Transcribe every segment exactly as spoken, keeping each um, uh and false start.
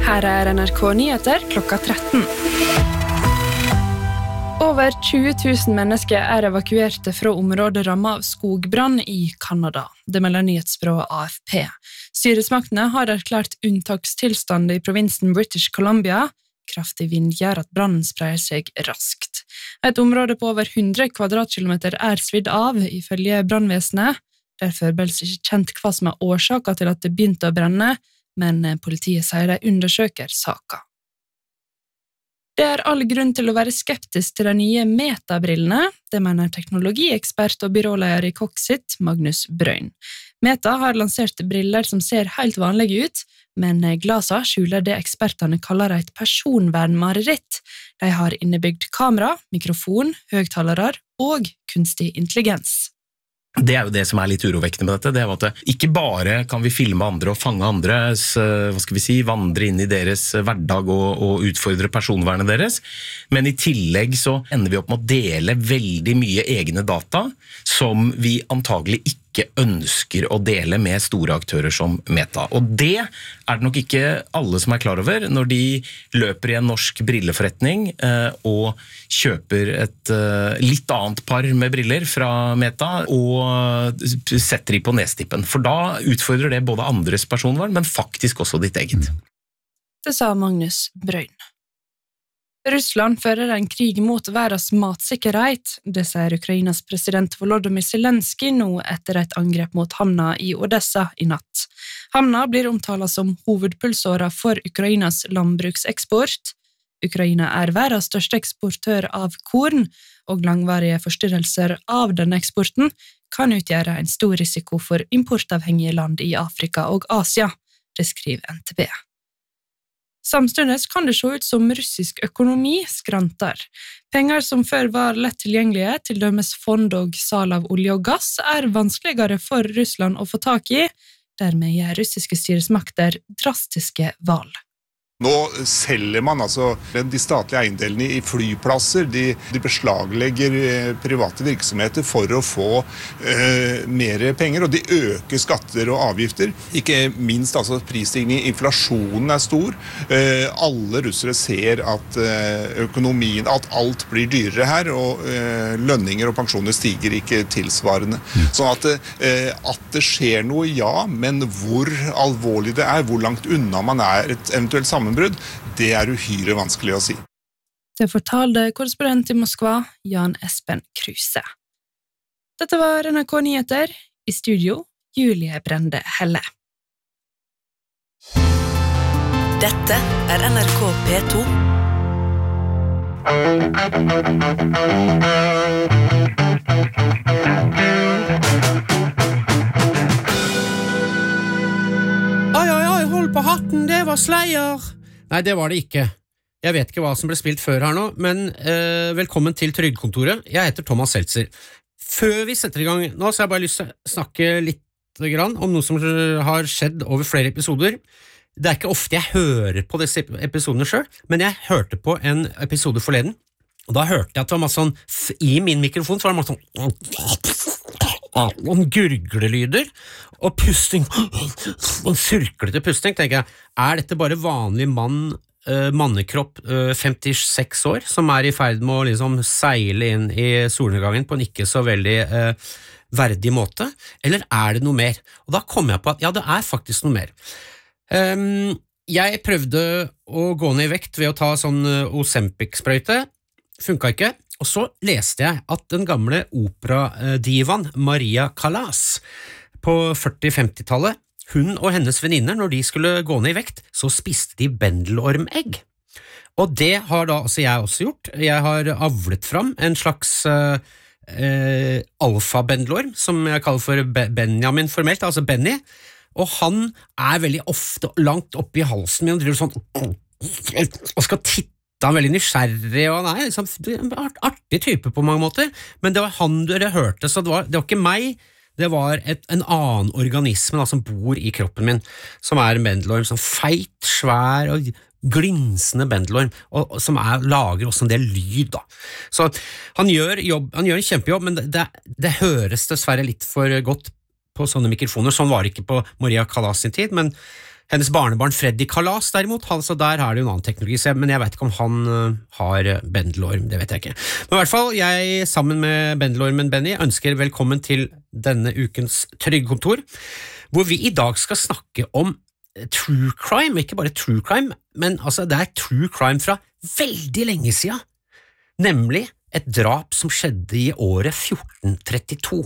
Her er N R K Nyheter klokka tretten. Over tjue tusen mennesker er evakuerte fra området rammet av skogbrann i Kanada. Det melder nyhetsbyrået A F P. Styresmaktene har erklært unntakstilstand i provinsen British Columbia. Kraftig vind gjør at brannen sprer seg raskt. Et område på over hundre kvadratkilometer er svidd av, ifølge brannvesenet. Derfor ble det ikke kjent hva som er årsaken til at det begynte å brenne, men politiet sier de undersøker saken. Det er all grunn til å være skeptisk til de nye Meta-brillene, det mener teknologiekspert og byråleder i Coxit, Magnus Brøyn. Meta har lansert briller som ser helt vanlige ut, men glasene skjuler det ekspertene kaller et personvernmareritt. De har innebygd kamera, mikrofon, høgtalere og kunstig intelligens. Det er jo det som er litt urovekkende med dette, det er at ikke bare kan vi filme andre og fange andres, hva skal vi si, vandre inn i deres hverdag og, og utfordre personvernet deres, men i tillegg så ender vi opp med å dele veldig mye egne data som vi antagelig ikke ønsker å dele med store aktører som Meta. Og det er det nok ikke alle som er klar over når de løper i en norsk brilleforretning eh, og kjøper et eh, litt annet par med briller fra Meta og setter de på nestippen. For da utfordrer det både andres personvern, men faktisk også ditt eget. Det sa Magnus Brøyn. Russland fører en krig mot verdens matsikkerhet, det sier Ukrainas president Volodymyr Zelensky nå etter et angrep mot havna i Odessa i natt. Havna blir omtalt som hovedpulsåra for Ukrainas landbrukseksport. Ukraina er verdens største eksportør av korn, og langvarige forstyrrelser av denne eksporten kan utgjøre en stor risiko for importavhengige land i Afrika og Asia, det skriver N T B. Samtidig kan det se ut som russisk økonomi skranter. Penger som før var lett tilgjengelige, til dømes fond og sal av olje og gass, er vanskeligere for Russland å få tak i. Dermed gjør russiske styresmakter drastiske valg. Nå selger man altså de statlige eiendelene i flyplasser, de, de beslaglegger private virksomheter for å få eh, mer penger, og de øker skatter og avgifter. Ikke minst altså prisstigning, inflasjonen er stor. Eh, alle russere ser at eh, økonomien, at alt blir dyrere her, og eh, lønninger og pensjoner stiger ikke tilsvarende. Sånn at, eh, at det skjer noe, ja, men hvor alvorlig det er, hvor langt unna man er et eventuelt sammenheng, det er uhyre vanskelig å si. Det fortalte korrespondent i Moskva, Jan Espen Kruse. Dette var N R K Nyheter. I studio, Julie Brende Helle. Dette er N R K P to. Oi, oi, oi, hold på hatten, det var Slayer. Nei, det var det ikke. Jeg vet ikke hva som ble spilt før her nå, men eh, velkommen til Trygdekontoret. Jeg heter Thomas Seltzer. Før vi setter i gang nå, så har jeg bare lyst til å snakke litt grann om noe som har skjedd over flere episoder. Det er ikke ofte jeg hører på disse episodene selv, men jeg hørte på en episode forleden, og da hørte jeg at det var masse sånn, i min mikrofon så var det masse sånn noen gurglelyder og pusting, en surklete pusting, tenker jeg, er dette bare vanlig mann, uh, mannekropp, uh, femtiseks år, som er i ferd med å liksom seile inn i solnedgangen på en ikke så veldig uh, verdig måte, eller er det noe mer? Og da kom jeg på at ja, det er faktisk noe mer. Um, jeg prøvde å gå ned i vekt ved å ta sånn Ozempic-sprøyte, funket ikke. Og så leste jeg at den gamle operadivan Maria Callas på førti-femti-tallet, hun og hennes venninner, når de skulle gå ned i vekt, så spiste de bendelormegg. Og det har da altså jeg også gjort. Jeg har avlet fram en slags uh, uh, alfa-bendelorm, som jeg kaller for Benjamin formelt, altså Benny, og han er veldig ofte langt oppe i halsen min og driver sånn og skal titte. Han er veldig nysgjerrig, og han er liksom, en artig type på mange måter, men det var han dere hørte, så det var, det var ikke meg, det var et, en annen organisme da, som bor i kroppen min, som er en bendelorm, sånn feit, svær og glinsende bendelorm, og, og som er, lager også en del lyd da. Så han gjør, jobb, han gjør en kjempejobb, men det, det, det høres dessverre litt for godt på sånne mikrofoner. Sånn var det ikke på Maria Callas sin tid, men Hennes barnebarn Freddy Kalas derimot, altså der er det jo en annen teknologi, men jeg vet ikke om han uh, har bendelorm, det vet jeg ikke. Men i hvert fall, jeg sammen med bendelormen Benny ønsker velkommen til denne ukens Trygdekontor, hvor vi i dag skal snakke om true crime, ikke bare true crime, men altså det er true crime fra veldig lenge siden, nemlig et drap som skjedde i året fjorten trettito.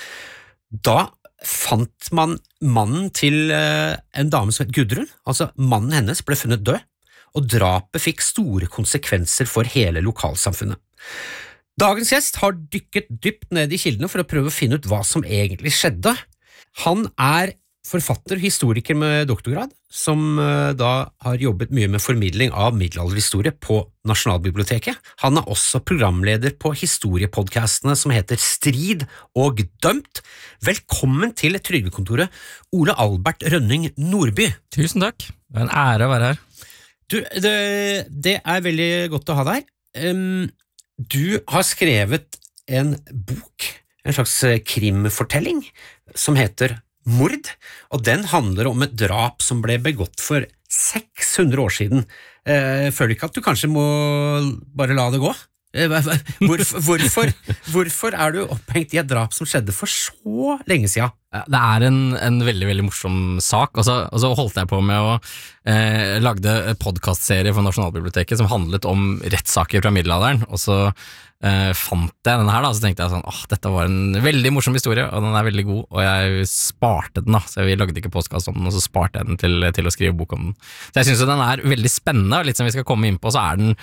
Da fant man mannen til en dame som het Gudrun, altså mannen hennes ble funnet død, og drapet fikk store konsekvenser for hele lokalsamfunnet. Dagens gjest har dykket dypt ned i kildene for å prøve å finne ut hva som egentlig skjedde. Han er forfatter, historiker med doktorgrad, som da har jobbet mye med formidling av middelalderhistorie på Nasjonalbiblioteket. Han er også programleder på historiepodcastene som heter Strid og Dømt. Velkommen til Trygdekontoret, Ole Albert Rønning Nordby. Tusen takk, det er en ære å være her. Du, det, det er veldig godt å ha deg her. Um, du har skrevet en bok, en slags krimfortelling, som heter Mord, og den handler om et drap som ble begått for seks hundre år siden. Eh, føler ikke at du kanskje må bare la det gå? Eh, hvorfor, hvorfor, hvorfor er du opphengt i et drap som skjedde for så lenge siden? Det er en, en veldig, veldig morsom sak, og så, og så holdt jeg på med å eh, lagde en podcastserie for Nasjonalbiblioteket som handlet om rettssaker fra middelalderen, og så eh, fant jeg den her da, så tenkte jeg sånn, åh, dette var en veldig morsom historie, og den er veldig god, og jeg sparte den da, så vi lagde ikke podcast om den, og så sparte jeg den til, til å skrive bok om den. Så jeg synes jo den er veldig spennende, og litt som vi skal komme inn på, så er den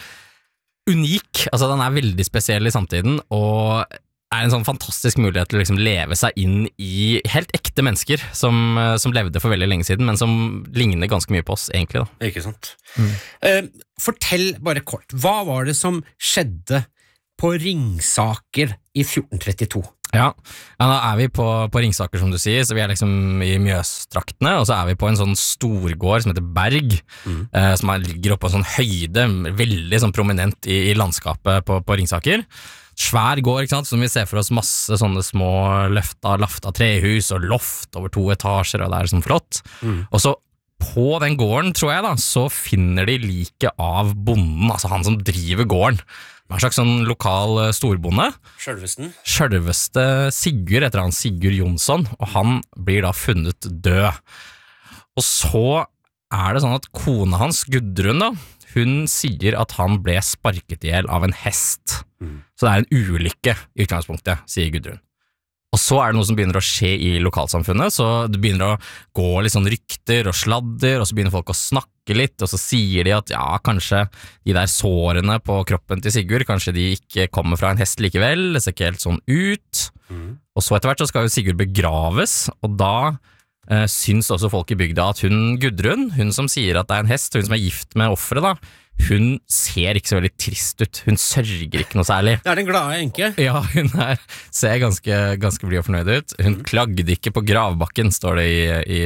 unik, altså den er veldig spesiell i samtiden, og er en sånn fantastisk mulighet til å liksom leve seg inn i helt ekte mennesker som, som levde for veldig lenge siden, men som ligner ganske mye på oss egentlig da. Ikke sant. Mm. Uh, fortell bare kort, hva var det som skjedde på Ringsaker i fjorten trettito? Ja, ja da er vi på, på Ringsaker som du sier, så vi er liksom i Mjøstraktene, og så er vi på en sånn storgård som heter Berg, mm. eh, som er, ligger oppe på en sånn høyde, veldig sånn prominent i, i landskapet på, på Ringsaker. Svær gård, ikke sant, som vi ser for oss masse sånne små løfta, lafta trehus og loft over to etasjer, og det er sånn flott. Mm. Og så på den gården, tror jeg da, så finner de like av bonden, altså han som driver gården. En slags sånn lokal storbonde. Sjølvesten. Sjølveste Sigurd, etter han Sigurd Jonsson, og han blir da funnet død. Og så er det sånn at kona hans, Gudrun da, hun sier at han ble sparket ihjel av en hest. Mm. Så det er en ulykke i utgangspunktet, sier Gudrun. Og så er det noe som begynner å skje i lokalsamfunnet, så det begynner å gå litt sånn rykter og sladder, og så begynner folk å snakke litt, og så sier de at ja, kanskje de der sårene på kroppen til Sigurd, kanskje de ikke kommer fra en hest likevel, det ser ikke helt sånn ut. Mm. Og så etter hvert så skal jo Sigurd begraves, og da eh, syns også folk i bygda at hun Gudrun, hun som sier at det er en hest, hun som er gift med offeret da, hun ser ikke så veldig trist ut, hun sørger ikke noe særlig. Det er den glade enke. Ja, hun er, ser ganske, ganske blid og fornøyd ut. Hun mm. klagde ikke på gravbakken, står det i,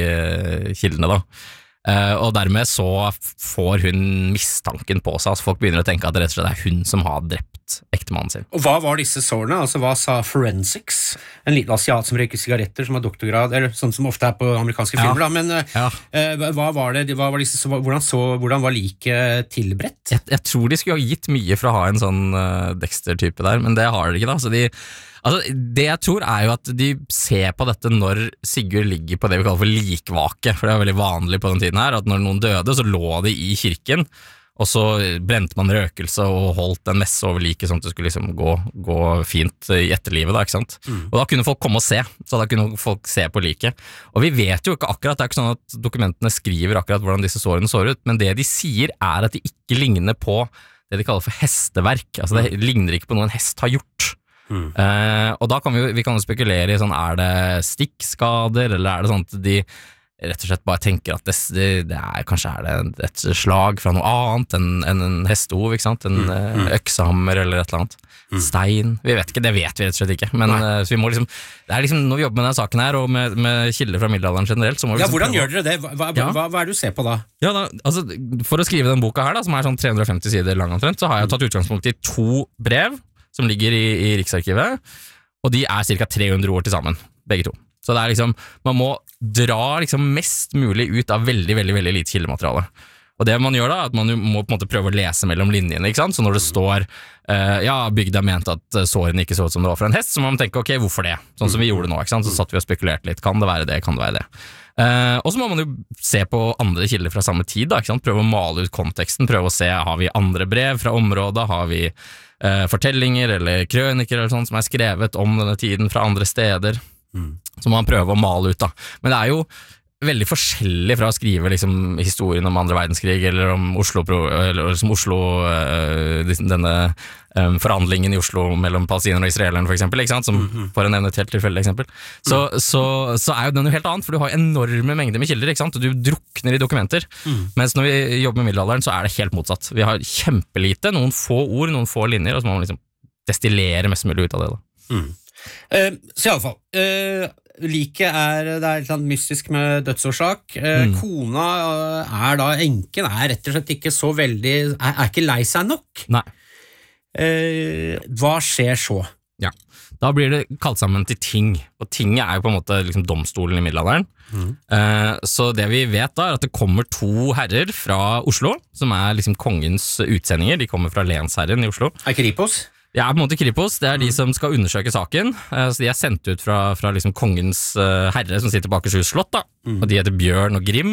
i kildene da. Uh, og dermed så får hun mistanken på seg, altså folk begynner å tenke at det rett og slett er hun som har drept ektemannen sin. Og hva var disse sårene? Altså hva sa forensics? En liten asiat som røyker sigaretter, som har doktorgrad, eller sånn som ofte er på amerikanske filmer, ja. da, men uh, ja. uh, hva var det, hva var disse, hvordan, så, hvordan var liket tilberedt? Jeg, jeg tror de skulle ha gitt mye for å ha en sånn uh, Dexter-type der, men det har de ikke da, så de Altså, det jeg tror er jo at de ser på dette når Sigurd ligger på det vi kaller for likvake, for det er veldig vanlig på den tiden her, at når noen døde så lå de i kirken, og så brente man røkelse og holdt en messe over liket sånn at det skulle liksom gå, gå fint i etterlivet da, ikke sant? Mm. Og da kunne folk komme og se, så da kunne folk se på liket. Og vi vet jo ikke akkurat, det er ikke sånn at dokumentene skriver akkurat hvordan disse sårene så ut, men det de sier er at de ikke ligner på det de kaller for hesteverk, altså det ligner ikke på noe en hest har gjort. Mm. Uh, og da kan vi, vi kan jo spekulere i sånn, er det stikkskader, eller er det sånn at de rett og slett bare tenker at det, det, det er, kanskje er det et slag fra noe annet enn en, en hestehov, ikke sant? En mm. Mm. øksehammer eller et eller annet. Mm. Stein, vi vet ikke, det vet vi rett og slett ikke. Men uh, så vi må liksom, det er liksom, når vi jobber med denne saken her, og med, med kilder fra middelalderen generelt, så må vi Ja, liksom hvordan prøve. gjør dere det? Hva, hva, Ja. hva, hva er det du ser på da? Ja da, altså, for å skrive den boka her da, som er sånn tre hundre og femti sider lang omtrent, så har jeg tatt utgangspunkt i to brev som ligger i, i Riksarkivet, og de er cirka tre hundre ord til sammen, begge to. Så det er liksom, man må dra liksom mest mulig ut av veldig, veldig, veldig lite kildemateriale. Og det man gjør da, er at man må på en måte prøve å lese mellom linjene, ikke sant? Så når det står, uh, ja, bygda mente at sårene ikke så ut som det var for en hest, så må man tenke, ok, hvorfor det? Sånn som vi gjorde nå, ikke sant? Så satt vi og spekulerte litt, kan det være det, kan det være det? Uh, og så må man jo se på andre kilder fra samme tid, da, ikke sant? Prøve å male ut konteksten, prøve å se, har vi andre brev fra området, har vi uh, fortellinger eller krøniker eller sånt som er skrevet om denne tiden fra andre steder, mm. så må man prøve å male ut da. Men det er jo veldig forskjellig fra å skrive liksom, historien om andre verdenskrig eller om Oslo, eller som Oslo denne um, forhandlingen i Oslo mellom palestinerne og israelerne for eksempel, ikke sant? Som mm-hmm. for å nevne et helt tilfeldig eksempel. Så, mm. så, så er jo det noe helt annet, for du har enorme mengder med kilder, ikke sant? Og du drukner i dokumenter. Mm. Mens når vi jobber med middelalderen, så er det helt motsatt. Vi har kjempelite, noen få ord, noen få linjer, og så må man liksom destillere mest mulig ut av det da. Mm. Uh, så i alle fall, uh, like er, det er litt mystisk med dødsårsak. Uh, mm. Kona uh, er da, enken er rett og slett ikke så veldig, er, er ikke lei seg nok. Nei. Uh, hva skjer så? Ja, da blir det kalt sammen til ting, og tinget er jo på en måte liksom domstolen i middelalderen. Mm. Uh, så det vi vet da er at det kommer to herrer fra Oslo, som er liksom kongens utsendinger, de kommer fra lensherren i Oslo. Er Kripos? Det er på en måte Kripos, det er de som skal undersøke saken, så de er sendt ut fra, fra liksom kongens herre som sitter på Akershus slott da, mm. og de heter Bjørn og Grim,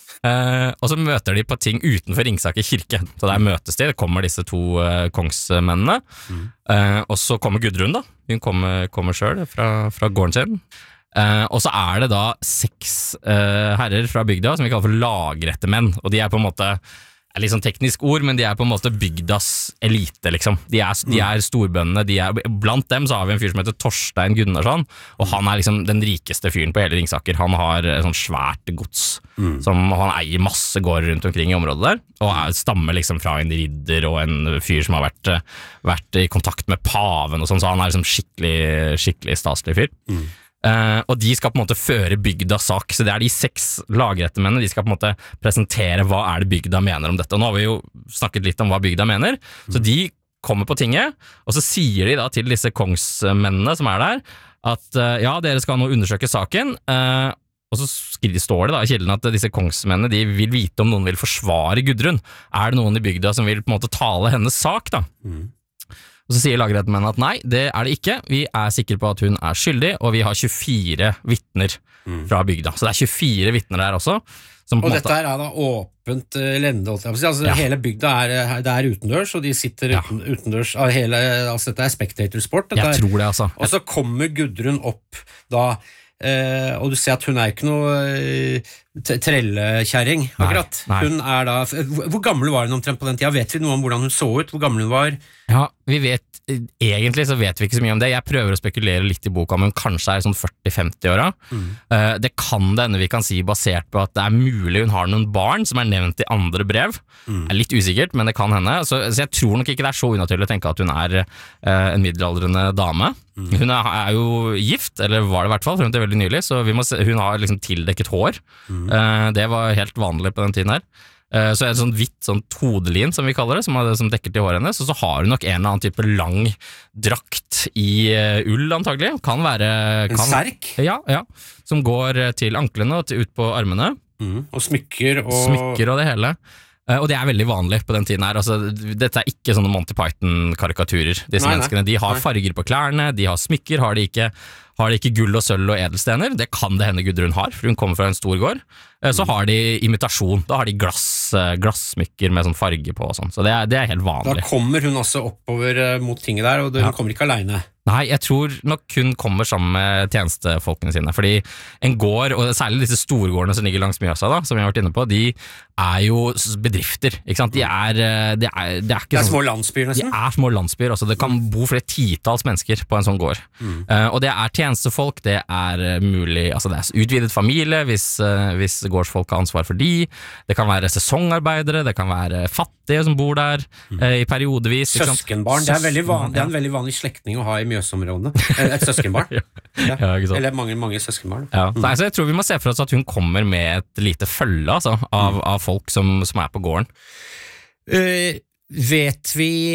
eh, og så møter de på ting utenfor Ringsaker kirke, så der møtes de, det kommer disse to eh, kongsmennene, mm. eh, og så kommer Gudrun da, hun kommer, kommer selv fra, fra gården sin, eh, og så er det da seks eh, herrer fra bygda som vi kaller for lagrettemenn, og de er på en måte er litt sånn teknisk ord, men de er på en måte bygdas elite, liksom. De er, de er storbøndene, de er, blant dem så har vi en fyr som heter Torstein Gunnarsson, og han er liksom den rikeste fyren på hele Ringsaker. Han har sånn svært gods, mm. som han eier masse gårder rundt omkring i området der, og er, stammer liksom fra en ridder og en fyr som har vært, vært i kontakt med paven og sånn, så han er liksom skikkelig, skikkelig staselig fyr. Mm. Uh, og de skal på en måte føre bygda sak, så det er de seks lagrettemennene, de skal på en måte presentere hva er det bygda mener om dette, og nå har vi jo snakket litt om hva bygda mener, mm. så de kommer på tinget, og så sier de da til disse kongsmennene som er der, at uh, ja, dere skal nå undersøke saken, uh, og så skriver, står det da i kilden at disse kongsmennene, de vil vite om noen vil forsvare Gudrun, er det noen i bygda som vil på en måte tale hennes sak da? Mm. Og så sier lagrettemennene at nei, det er det ikke. Vi er sikre på at hun er skyldig, og vi har tjuefire vittner mm. fra bygda. Så det er tjuefire vittner der også. Som på og måte... dette er da åpent uh, lende, altså ja. Hele bygda er, det er utendørs, og de sitter ja. uten, utendørs. Hele, altså dette er spectatorsport. Jeg er, tror det, altså. Og så kommer Gudrun opp da, uh, og du ser at hun er ikke noe uh, trellekjæring, akkurat. Nei, nei. Hun er da, hvor gammel var hun omtrent på den tida? Vet vi noe om hvordan hun så ut? Hvor gammel hun var? Ja, vi vet, egentlig så vet vi ikke så mye om det. Jeg prøver å spekulere litt i boka, men kanskje er sånn førti femti åra. Mm. Uh, det kan det enne vi kan si basert på at det er mulig hun har noen barn som er nevnt i andre brev. Mm. Det er litt usikkert, men det kan hende. Så, så jeg tror nok ikke det er så unaturlig å tenke at hun er uh, en middelaldrende dame. Mm. Hun er, er jo gift, eller var det i hvert fall, frem til veldig nylig, så vi må se, hun har liksom tildekket hår. Mm. Uh, det var helt vanlig på den tiden her. Uh, så er det sånn hvitt sånn hodelin som vi kaller det, som, er det som dekker til håret hennes, og så har hun nok en eller annen type lang drakt i uh, ull antagelig, kan være kan, en serk? Ja, ja, som går til anklene og til, ut på armene. Mm. Og smykker og... Smykker og det hele. Uh, og det er veldig vanlig på den tiden her, altså, dette er ikke sånne Monty Python-karikaturer, disse nei, menneskene, de har nei. farger på klærne, de har smykker, har de ikke... Har de ikke gull og sølv og edelstener? Det kan det hende Gudrun har, for hun kommer fra en stor gård. Så har de imitasjon, da har de glass, glassmykker med sånn farge på og sånn, så det er, det er helt vanlig. Da kommer hun også oppover mot tinget der, og hun ja. kommer ikke alene. Nei, jeg tror nok hun kommer sammen med tjenestefolkene sine, fordi en gård, og særlig disse storgårdene som ligger langs Mjøsa da, som jeg har vært inne på, de er jo bedrifter, ikke sant? De er, de er, de er ikke det er sånn, små landsbyer nesten? De er små landsbyer, altså det kan bo flere titalls mennesker på en sånn gård. Mm. Uh, og det er tjenestefolk, det er mulig, altså det er utvidet familie hvis, uh, hvis gårdsfolk har ansvar for de, det kan være sesongarbeidere, det kan være fattige som bor der mm. uh, i periodevis. Søskenbarn, det er, veldig van, det er en veldig vanlig slektning å ha i Mjøsområdene. Et søskenbarn. ja. Ja. Ja, eller mange, mange søskenbarn. Ja. Mm. Nei, så jeg tror vi må se for oss at hun kommer med et lite følge altså, av, mm. av folk som, som er på gården. Uh, vet vi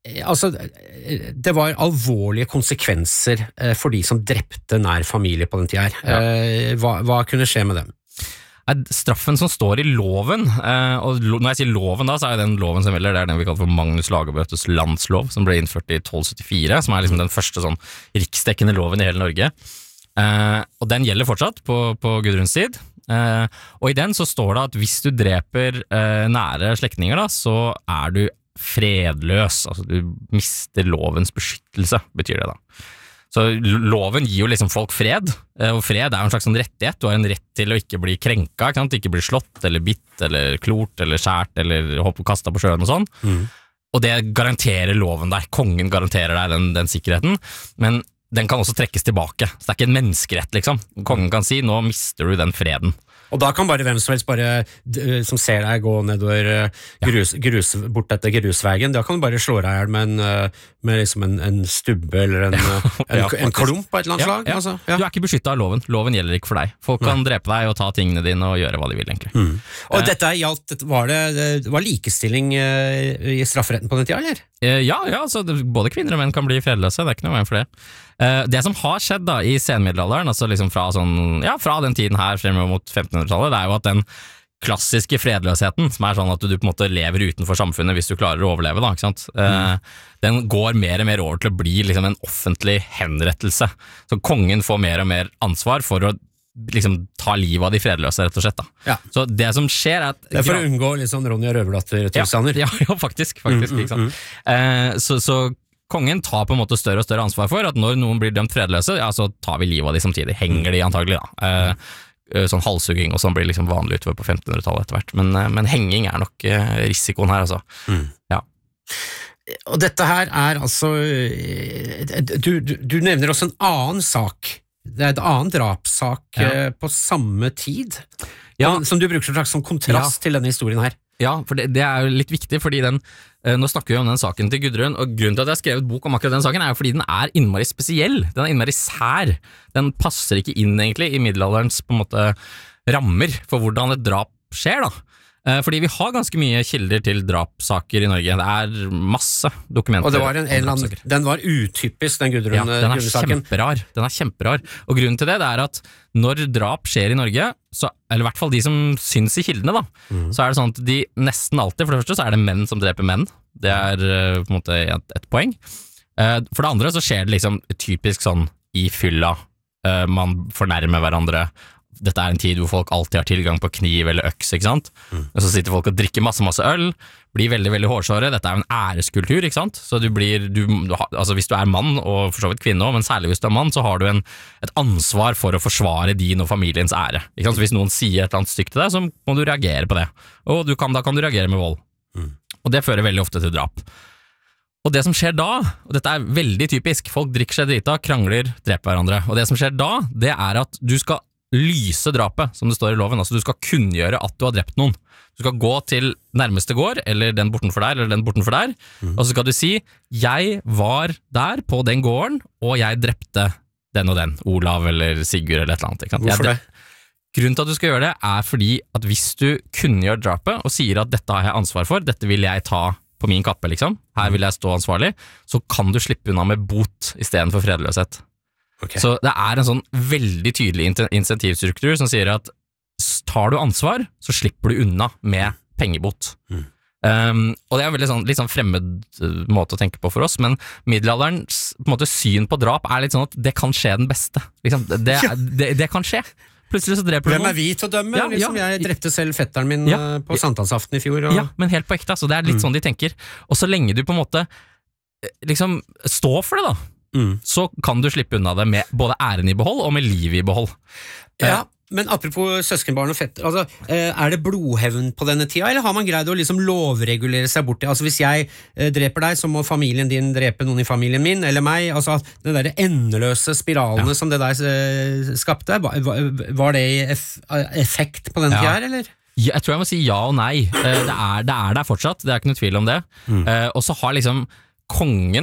Altså, det var alvorlige konsekvenser for de som drepte nær familie på den tida her. Ja. Hva, hva kunne skje med dem? Straffen som står i loven, og når jeg sier loven da, så er den loven som gjelder, det er den vi kaller for Magnus Lagabøtes landslov, som ble innført i tolv syttifire, som er liksom den første sånn riksdekkende loven i hele Norge. Og den gjelder fortsatt på, på Gudruns tid. Og i den så står det at hvis du dreper nære slektninger da, så er du fredløs, altså du mister lovens beskyttelse, betyr det da. Så loven gir jo liksom folk fred, og fred er jo en slags sånn rettighet, du har en rett til å ikke bli krenka, ikke sant? Ikke bli slått, eller bitt, eller klort, eller skjært, eller hopp og kastet på sjøen og sånn. Mm. Og det garanterer loven der, kongen garanterer deg den, den sikkerheten, men den kan også trekkes tilbake, så det er ikke en menneskerett liksom. Kongen kan si, nå mister du den freden. Og da kan bare hvem som helst bare, som ser deg gå nedover grus, grus, bort etter grusvegen, da kan du bare slå deg ihjel med, en, med liksom en, en stubbe eller en, ja, en, ja, en klump på et eller annet ja, slag. Ja. Altså, ja. Du er ikke beskyttet av loven, loven gjelder ikke for deg. Folk kan Nei. drepe deg og ta tingene dine og gjøre hva de vil egentlig. Mm. Og eh. dette gjaldt, var det, det var likestilling i strafferetten på den tida, eller? Ja, ja altså, både kvinner og menn kan bli fredløse, det er ikke noe veien for det. Det som har skjedd da i senmiddelalderen, altså liksom fra, sånn, ja, fra den tiden her frem mot femtenhundretallet, det er jo at den klassiske fredløsheten, som er sånn at du på en måte lever utenfor samfunnet hvis du klarer å overleve, da, ikke sant? Mm. Den går mer og mer over til å bli liksom en offentlig henrettelse. Så kongen får mer og mer ansvar for å liksom ta livet av de fredløse, rett og slett da. Ja. Så det som skjer er at... Det er for å unngå litt sånn Ronja Røverdatter-tilstander. Ja, ja, ja, faktisk, faktisk, mm, ikke sant? Mm. Eh, så, så kongen tar på en måte større og større ansvar for at når noen blir dømt fredløse, ja, så tar vi livet av de samtidig, henger de antagelig da. Eh, sånn halshugging og sånn blir liksom vanlig utover på femtenhundretallet etter hvert, men, men henging er nok eh, risikoen her altså. Mm. Ja. Og dette her er altså, du, du, du nevner også en annen sak, det er et annet drapssak ja. eh, på samme tid, ja. som du bruker som slags som kontrast ja. til denne historien her. Ja, for det, det er jo litt viktig, fordi den, eh, nå snakker vi om den saken til Gudrun, og grunnen til at jeg har skrevet bok om akkurat den saken er jo fordi den er innmari spesiell, den er innmari sær, den passer ikke inn egentlig i middelalderens på en måte rammer for hvordan et drap skjer da. Eh, fordi vi har ganske mye kilder til drapssaker i Norge, det er masse dokumenter. Og det var en, en eller annen, den var utypisk, den Gudrun, ja, den er kjemperar, den er kjemperar, og grunnen til det, det er at når drap skjer i Norge, så, eller i hvert fall de som syns i kildene da, mm. så er det sånn at de nesten alltid, for det første så er det menn som dreper menn, det er uh, på en måte et, et poeng. Uh, for det andre så skjer det liksom typisk sånn i fylla, uh, man fornærmer hverandre, dette er en tid hvor folk alltid har tilgang på kniv eller øks, ikke sant? Mm. Og så sitter folk og drikker masse, masse øl, blir veldig, veldig hårsåre, dette er jo en æreskultur, ikke sant? Så du blir, du, altså hvis du er mann, og for så vidt kvinne også, men særlig hvis du er mann, så har du en, et ansvar for å forsvare din og familiens ære, ikke sant? Så hvis noen sier et eller annet stygt til deg, så må du reagere på det, og du kan, da kan du reagere med vold. Mm. Og det fører veldig ofte til drap. Og det som skjer da, og dette er veldig typisk, folk drikker seg drita, krangler, dreper hverandre, og det som skjer da, det er at du skal lyse drapet, som det står i loven, altså du skal kunngjøre at du har drept noen. Du skal gå til nærmeste gård, eller den bortenfor der, eller den bortenfor der, mm. og så skal du si, jeg var der på den gården, og jeg drepte den og den, Olav eller Sigurd eller et eller annet. Ikke sant? Hvorfor det? Grunnen til at du skal gjøre det er fordi at hvis du kunngjør drapet, og sier at dette har jeg ansvar for, dette vil jeg ta på min kappe, liksom, her vil jeg stå ansvarlig, så kan du slippe unna med bot i stedet for fredløshet. Okay. Så det er en sånn veldig tydelig insentivstruktur som sier at tar du ansvar, så slipper du unna med pengebot. Mm. Um, og det er en veldig sånn, litt sånn fremmed måte å tenke på for oss, men middelalderens på en måte, syn på drap er litt sånn at det kan skje den beste. Liksom, det, det, det kan skje. Plutselig så dreper du noen. Hvem er vi til å dømme? Ja, liksom, ja. Jeg drepte selv fetteren min ja. på sankthansaften i fjor. Og... Ja, men helt på ekte, så det er litt mm. sånn de tenker. Og så lenge du på en måte liksom står for det da, Mm. så kan du slippe unna det med både æren i behold og med livet i behold. Ja, men apropos søskenbarn og fetter, altså, er det blodhevn på denne tida, eller har man greid å liksom lovregulere seg bort til? Altså hvis jeg dreper deg, så må familien din drepe noen i familien min, eller meg, altså den der endeløse spiralene ja. som det der skapte, var det effekt på denne ja. tida her, eller? Jeg tror jeg må si ja og nei. Det er, det er der fortsatt, det er ikke noe tvil om det. Mm. Og så har liksom kongen da,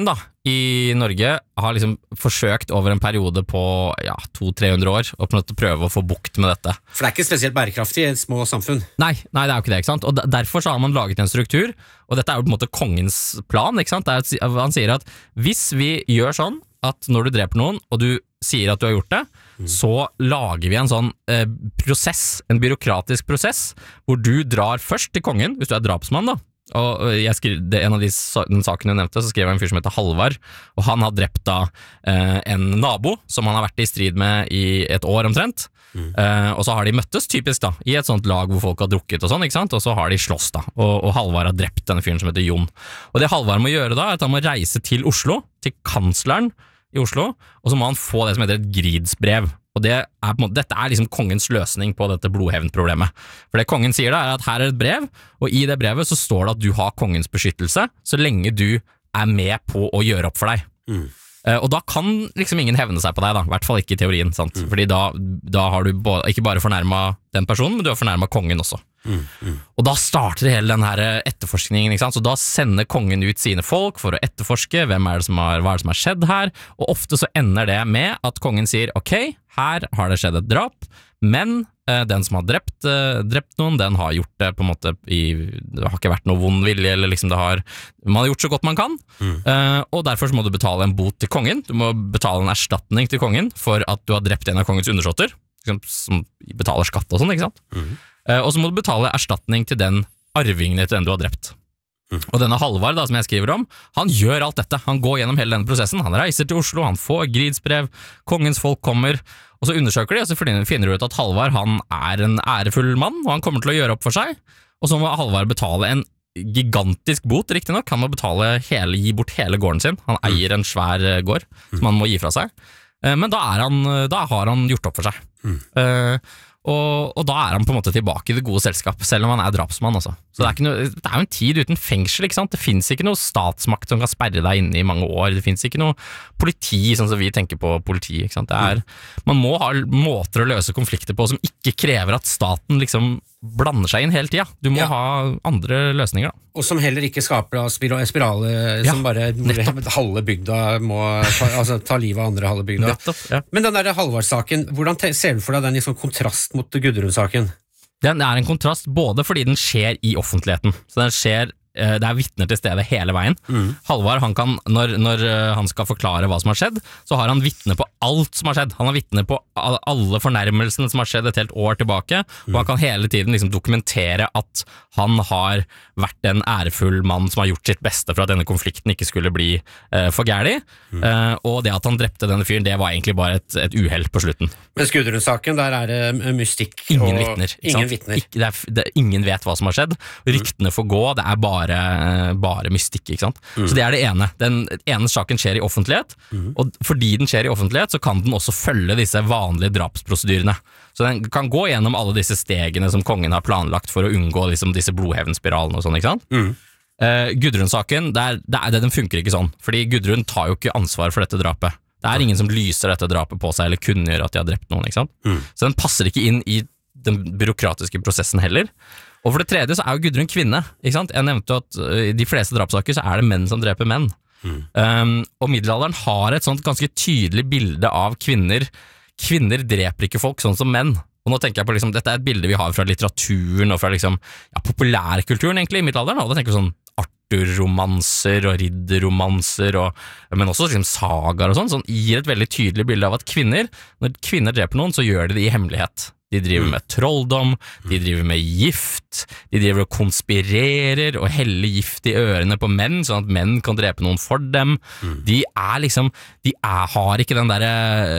i Norge har liksom forsøkt over en periode på ja, to til tre hundre år å prøve å få bukt med dette. For det er ikke spesielt bærekraftig i et små samfunn. Nei, nei, det er jo ikke det, ikke sant? Og derfor så har man laget en struktur, og dette er jo på en måte kongens plan, ikke sant? Det er, han sier at hvis vi gjør sånn at når du dreper noen, og du sier at du har gjort det, mm. så lager vi en sånn eh, prosess, en byråkratisk prosess, hvor du drar først til kongen, hvis du er drapsmann da, og jeg skrev, det, en av de den sakene jeg nevnte, så skrev jeg en fyr som heter Halvard, og han har drept da eh, en nabo som han har vært i strid med i et år omtrent, mm. eh, og så har de møttes typisk da, i et sånt lag hvor folk har drukket og sånn, ikke sant? Og så har de slåss da, og, og Halvard har drept denne fyren som heter Jon. Og det Halvard må gjøre da, er at han må reise til Oslo, til kansleren i Oslo, og så må han få det som heter et gridsbrev. Og det er, på en måte, dette er liksom kongens løsning på dette blodhevnproblemet. For det kongen sier da er at her er et brev, og i det brevet så står det at du har kongens beskyttelse, så lenge du er med på å gjøre opp for deg. Mm. Uh, og da kan liksom ingen hevne seg på deg da, i hvert fall ikke i teorien, sant? Mm. Fordi da, da har du ba, ikke bare fornærmet den personen, men du har fornærmet kongen også. Mm. Mm. Og da starter hele den her etterforskningen, ikke sant? Så da sender kongen ut sine folk for å etterforske hvem er det som har, hva er det som har skjedd her, og ofte så ender det med at kongen sier, ok, her har det skjedd et drap, men eh, den som har drept, eh, drept noen, den har gjort det på en måte i, det har ikke vært noe vond vilje, eller liksom det har, man har gjort så godt man kan, mm. eh, og derfor så må du betale en bot til kongen, du må betale en erstatning til kongen for at du har drept en av kongens undersåtter, som betaler skatt og sånn, ikke sant? Mm. Eh, og så må du betale erstatning til den arvingen til den du har drept. Mm. Og denne Halvard da, som jeg skriver om, han gjør alt dette, han går gjennom hele denne prosessen, han reiser til Oslo, han får gridsbrev, kongens folk kommer, og så undersøker de, og så finner de ut at Halvard, han er en ærefull mann, og han kommer til å gjøre opp for seg, og så må Halvard betale en gigantisk bot, riktig nok, han må betale hele, gi bort hele gården sin, han eier en svær gård, mm. som han må gi fra seg, eh, men da, er han, da har han gjort opp for seg. Mm. Uh, Og, og da er han på en måte tilbake i det gode selskap, selv om han er drapsmann også. Så det er, ikke noe, det er jo en tid uten fengsel, ikke sant? Det finnes ikke noe statsmakt som kan sperre deg inne i mange år, det finnes ikke noe politi, sånn som vi tenker på politi, ikke sant? Det er, man må ha måter å løse konflikter på som ikke krever at staten liksom blander seg inn hele tida. Du må ja. ha andre løsninger da. Og som heller ikke skaper spirale som ja, bare nettopp. halve bygda må ta, altså, ta livet av andre halve bygda. Nettopp, ja. Men den der Halvard-saken, hvordan ser du for deg den i sånn kontrast mot Gudrun-saken? Den er en kontrast både fordi den skjer i offentligheten, så den skjer det er vittner til stede hele veien. Mm. Halvard, han kan, når, når han skal forklare hva som har skjedd, så har han vittner på alt som har skjedd. Han har vittner på alle fornærmelsene som har skjedd et helt år tilbake, mm. og han kan hele tiden liksom dokumentere at han har vært en ærefull mann som har gjort sitt beste for at denne konflikten ikke skulle bli uh, for gærlig. Mm. Uh, og det at han drepte denne fyren, det var egentlig bare et, et uheld på slutten. Men Gudrun-saken, der er det mystikk. Ingen og vittner. Ingen, vittner. Ikke, det er, det, ingen vet hva som har skjedd. Ryktene får gå, det er bare Bare, bare mystikk, ikke sant? Mm. Så det er det ene. Den ene saken skjer i offentlighet, mm. og fordi den skjer i offentlighet, så kan den også følge disse vanlige drapsprosedyrene. Så den kan gå gjennom alle disse stegene som kongen har planlagt for å unngå liksom, disse blodhevnspiralene og sånn, ikke sant? Mm. Uh, Gudrun-saken, det er, det er, den funker ikke sånn, fordi Gudrun tar jo ikke ansvar for dette drapet. Det er ingen som lyser dette drapet på seg, eller kunngjør at de har drept noen, ikke sant? Mm. Så den passer ikke inn i den byråkratiske prosessen heller. Og for det tredje så er jo Gudrun kvinne, ikke sant? Jeg nevnte at i de fleste drapssaker så er det menn som dreper menn. Mm. Um, og middelalderen har et sånt ganske tydelig bilde av kvinner. Kvinner dreper ikke folk sånn som menn. Og nå tenker jeg på liksom, dette er et bilde vi har fra litteraturen og fra liksom, ja, populærkulturen egentlig i middelalderen. Og da tenker jeg sånn Arthur-romanser og ridderromanser, og, men også liksom, sagaer og sånn, som gir et veldig tydelig bilde av at kvinner, når kvinner dreper noen, så gjør de det i hemmelighet. De driver med trolldom, de driver med gift, de driver og konspirerer og heller gift i ørene på menn, sånn at menn kan drepe noen for dem. Mm. De er liksom, de er, har ikke den der,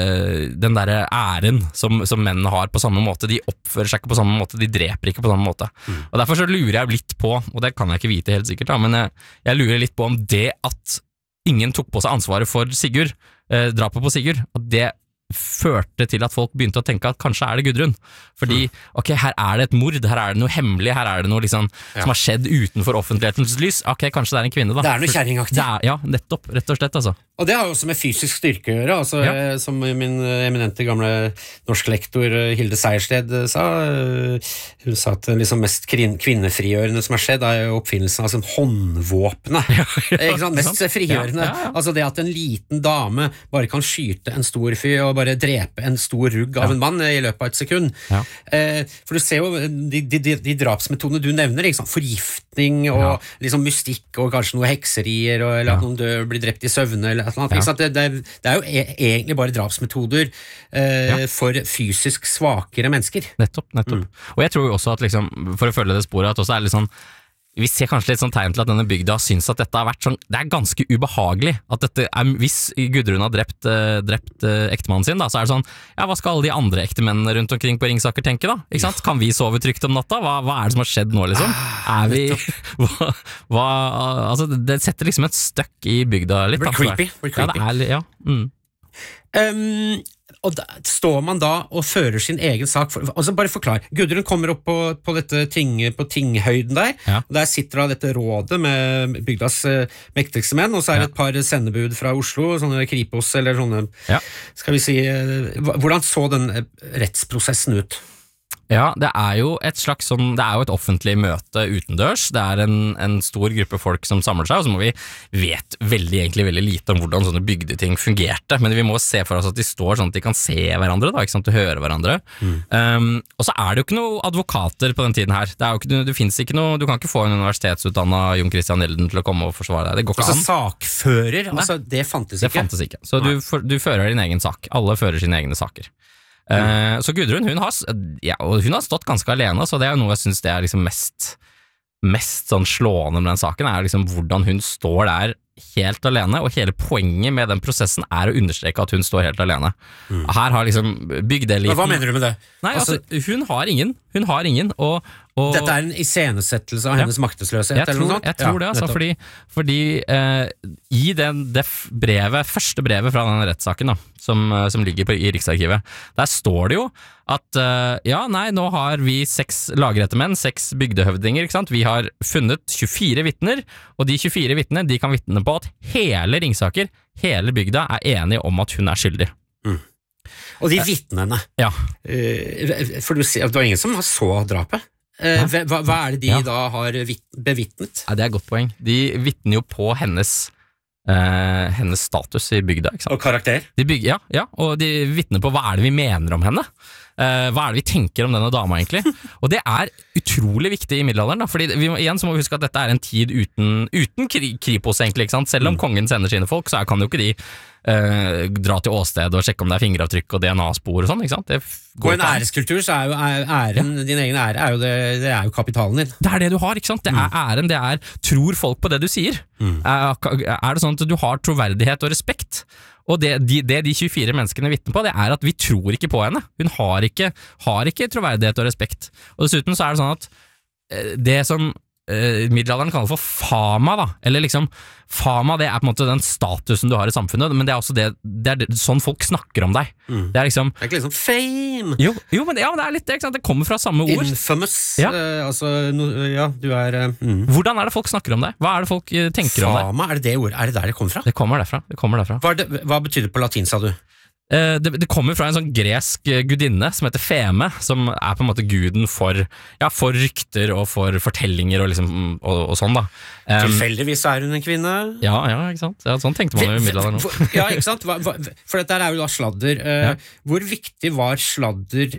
den der æren som, som menn har på samme måte. De oppfører seg ikke på samme måte, de dreper ikke på samme måte. Mm. Og derfor så lurer jeg litt på, og det kan jeg ikke vite helt sikkert, da, men jeg, jeg lurer litt på om det at ingen tok på seg ansvaret for Sigurd, eh, drapet på Sigurd, og det førte til at folk begynte å tenke at kanskje er det Gudrun, fordi ok, her er det et mord, her er det noe hemmelig, her er det noe liksom, ja. som har skjedd utenfor offentlighetens lys, ok, kanskje det er en kvinne da. Det er noe kjerringaktig. Ja, nettopp, rett og slett altså. Og det har jo også med fysisk styrke å gjøre, altså, Ja. eh, som min eh, eminente gamle norsk lektor eh, Hilde Sejersted eh, sa. eh, Hun sa at det liksom mest kvin- kvinnefrigjørende som har skjedd, er jo oppfinnelsen av sånn håndvåpne. Ikke sant? Mest frigjørende. Ja, ja, ja. Altså det at en liten dame bare kan skyte en stor fyr og bare drepe en stor rugg av en mann i løpet av et sekund. Ja. Eh, for du ser jo de, de, de, de drapsmetodene du nevner, ikke sant? Forgiftning og Ja. liksom mystikk og kanskje noe hekserier, og, eller at Ja. noen dør, blir drept i søvne, eller et eller annet. Ja. Ikke sant? Det, det, er, det er jo e egentlig bare drapsmetoder eh, Ja. for fysisk svakere mennesker. Nettopp, nettopp. Og jeg tror jo også at liksom, for å følge det sporet, at også er litt sånn vi ser kanskje litt sånn tegn til at denne bygda syns at dette har vært sånn, det er ganske ubehagelig at dette er, hvis Gudrun har drept, eh, drept eh, ektemannen sin da, så er det sånn, ja hva skal alle de andre ektemennene rundt omkring på Ringsaker tenke da, ikke sant? Kan vi sove trygt om natta? Hva, hva er det som har skjedd nå liksom? Er vi, hva, hva, altså det setter liksom et støkk i bygda litt. Det blir da, for creepy, det- blir Ja, det creepy. er, li- ja. Mm. Um, og da, står man da og fører sin egen sak for, altså bare forklar, Gudrun kommer opp på, på dette ting, på tinghøyden der, Ja. og der sitter da dette rådet med bygdas eh, mektigste menn, og så er det Ja. et par sendebud fra Oslo, sånne Kripos eller sånne, Ja. skal vi si, eh, hva- hvordan så den eh, rettsprosessen ut? Ja, det er jo et slags sånn, det er jo et offentlig møte utendørs, det er en, en stor gruppe folk som samler seg, og så må vi vet veldig, egentlig veldig lite om hvordan sånne bygdeting fungerte, men vi må se for oss at de står sånn at de kan se hverandre, da, ikke sant, og høre hverandre. Mm. Um, og så er det jo ikke noen advokater på den tiden her, det er jo ikke, det finnes ikke noe, du kan ikke få en universitetsutdannet Jon Christian Elden til å komme og forsvare deg, det går ikke Altså an. sakfører, altså det fantes Det ikke. fantes ikke, så du, for, du fører din egen sak, alle fører sine egne saker. Uh, så Gudrun, hun har, s- ja, og hun har stått ganske alene, så det er jo noe jeg synes det er liksom mest, mest sånn slående med den saken, er liksom hvordan hun står der helt alene, og hele poenget med den prosessen er å understreke at hun står helt alene. Mm. Her har liksom bygdeeliten... Men hva mener du med det? Nei, altså, Altså, hun har ingen, hun har ingen, og... og dette er en iscenesettelse av hennes maktesløshet, jeg eller noe tror, sånt? jeg tror Ja, det, altså, nettopp. fordi, fordi eh, i den, det f- brevet, første brevet fra den rettssaken da, som, eh, som ligger på, i Riksarkivet, der står det jo at eh, ja, nei, nå har vi seks lagrettemenn, seks bygdehøvdinger, ikke sant? Vi har funnet tjuefire vittner, og de tjuefire vittnene, de kan vitne på at hele Ringsaker, hele bygda er enige om at hun er skyldig. Og de vittnene, Ja. eh, for du sier at det var ingen som så drapet. Eh, hva, hva er det de Ja. da har vit- bevitnet? Nei, det er et godt poeng. De vitner jo på hennes, eh, hennes status i bygda, ikke sant? Og karakter? De bygger, ja, ja, og de vitner på hva er det vi mener om henne. Eh, hva er det vi tenker om denne dama egentlig? Og det er utrolig viktig i middelalderen, da, fordi vi må, igjen så må vi huske at dette er en tid uten, uten kri, Kripos egentlig, ikke sant? Selv om kongen sender sine folk, så er- kan jo ikke de eh, dra til åstedet og sjekke om det er fingeravtrykk og D N A-spor og sånn, ikke sant? Det f- På går en ikke an. æreskultur så er jo æ- æren, din egen ære, er jo det, det er jo kapitalen din. Det er det du har, ikke sant? Det er æren, det er tror folk på det du sier. Er, er det sånn at du har troverdighet og respekt? Og det de, det de tjuefire menneskene vitner på, det er at vi tror ikke på henne. Hun har ikke, har ikke troverdighet og respekt. Og dessuten så er det sånn at eh, det som eh, middelalderen kaller for fama, da, eller liksom fama, det er på en måte den statusen du har i samfunnet, men det er også det, det er det, sånn folk snakker om deg. Det er liksom Det er ikke liksom fame, jo, jo men, det, ja, men det er litt det, ikke sant? Det kommer fra samme ord. infamous, Ja. eh, altså, no, ja, du er eh, mm. Hvordan er det folk snakker om deg? Hva er det folk eh, tenker om deg? Fama, er det det ordet? Er det der det kommer fra? Det kommer derfra. Det kommer derfra. Hva, er det, hva betyr det på latin, sa du? Eh, det, det kommer fra en sånn gresk eh, gudinne som heter Feme, som er på en måte guden for, ja, for rykter og for fortellinger og, liksom, og, og sånn da. Um, Tilfeldigvis er hun en kvinne? ja, ja, ikke sant? Ja, sånn tenkte man jo i middelalderen også. Hvor- Ja, ikke sant? Hva, hva, for dette er jo da sladder. Eh, Ja. Hvor viktig var sladder,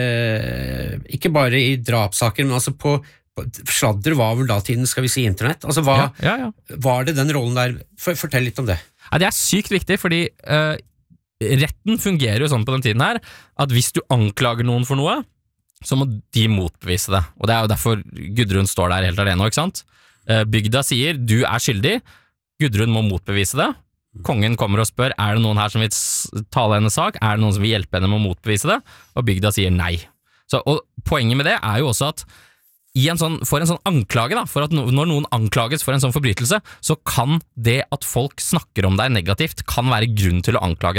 eh, ikke bare i drapssaker, men altså på, på Sladder var vel datiden, skal vi si, internett? Altså, hva, Ja, ja, ja. Var det den rollen der? For, fortell litt om det. Nei, det er sykt viktig, fordi eh, retten fungerer jo sånn på den tiden her, at hvis du anklager noen for noe, så må de motbevise det. Og det er jo derfor Gudrun står der helt alene, ikke sant? Eh, bygda sier, du er skyldig, Gudrun må motbevise det. Kongen kommer og spør, er det noen her som vil s- tale hennes sak? Er det noen som vil hjelpe henne med å motbevise det? Og bygda sier nei. Så, og poenget med det er jo også at i en sånn, for en sånn anklage, da, for at no, når noen anklages for en sånn forbrytelse, så kan det at folk snakker om deg negativt, kan være grunn til å anklage deg.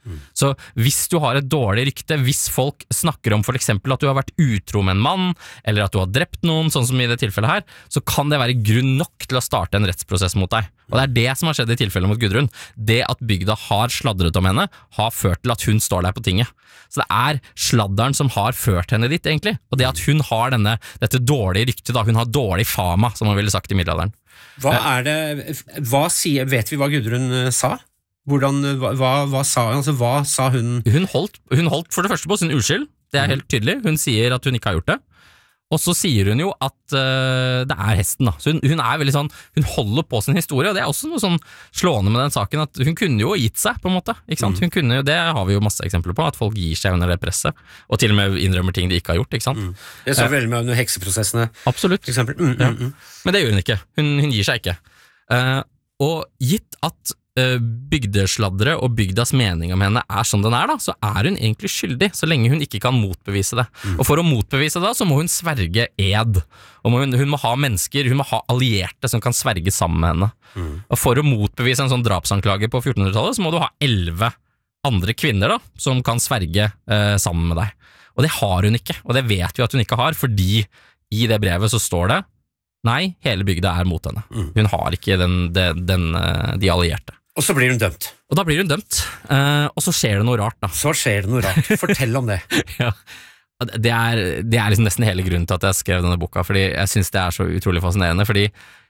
Mm. Så hvis du har et dårlig rykte, hvis folk snakker om for eksempel at du har vært utro med en mann, eller at du har drept noen, sånn som i det tilfellet her, så kan det være grunn nok til å starte en rettsprosess mot deg. Og det er det som har skjedd i tilfellet mot Gudrun. Det at bygda har sladret om henne, har ført til at hun står der på tinget. Så det er sladderen som har ført henne dit, egentlig. Og det at hun har denne, dette dårlige ryktet, da, hun har dårlig fama, som man ville sagt i middelalderen. Hva er det, hva sier, vet vi hva Gudrun sa? Hvordan, hva, hva, sa, altså, hva sa hun? Hun holdt, hun holdt for det første på sin uskyld, det er helt tydelig. Hun sier at hun ikke har gjort det. Og så sier hun jo at uh, det er hesten da. Så hun, hun er veldig sånn, hun holder på sin historie, og det er også noe sånn slående med den saken, at hun kunne jo gitt seg på en måte, ikke sant? Hun kunne jo, det har vi jo masse eksempler på, at folk gir seg under det presset, og til og med innrømmer ting de ikke har gjort, ikke sant? Mm. Det så veldig med under hekseprosessene. Absolutt. For eksempel. Mm, mm, mm. Ja. Men det gjør hun ikke, hun, hun gir seg ikke. Uh, og gitt at uh, bygdesladdere og bygdas mening om henne er som den er da, så er hun egentlig skyldig, så lenge hun ikke kan motbevise det. Mm. Og for å motbevise det, så må hun sverge ed. Og må hun, hun må ha mennesker, hun må ha allierte som kan sverge sammen med henne. Mm. Og for å motbevise en sånn drapsanklage på fjortenhundretallet, så må du ha elleve andre kvinner da, som kan sverge uh, sammen med deg. Og det har hun ikke, og det vet vi at hun ikke har, fordi i det brevet så står det nei, hele bygda er mot henne. Mm. Hun har ikke den, den, den, de allierte. Og så blir hun dømt. Og da blir hun dømt, uh, og så skjer det noe rart da. Så skjer det noe rart. Fortell om det. Ja, det er, det er liksom nesten hele grunnen til at jeg skrev denne boka, fordi jeg synes det er så utrolig fascinerende, fordi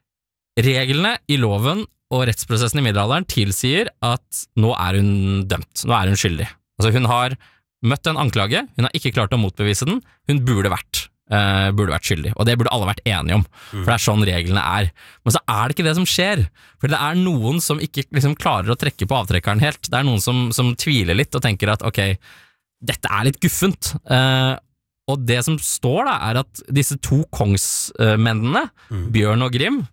reglene i loven og rettsprosessen i middelalderen tilsier at nå er hun dømt, nå er hun skyldig. Altså hun har møtt en anklage, hun har ikke klart å motbevise den, hun burde vært Uh, burde vært skyldig, og det burde alle vært enige om, mm. for det er sånn reglene er. Men så er det ikke det som skjer, for det er noen som ikke liksom klarer å trekke på avtrekkeren helt. Det er noen som, som tviler litt og tenker at ok, dette er litt guffent. Uh, og det som står da, er at disse to kongsmennene, mm. Bjørn og Grim,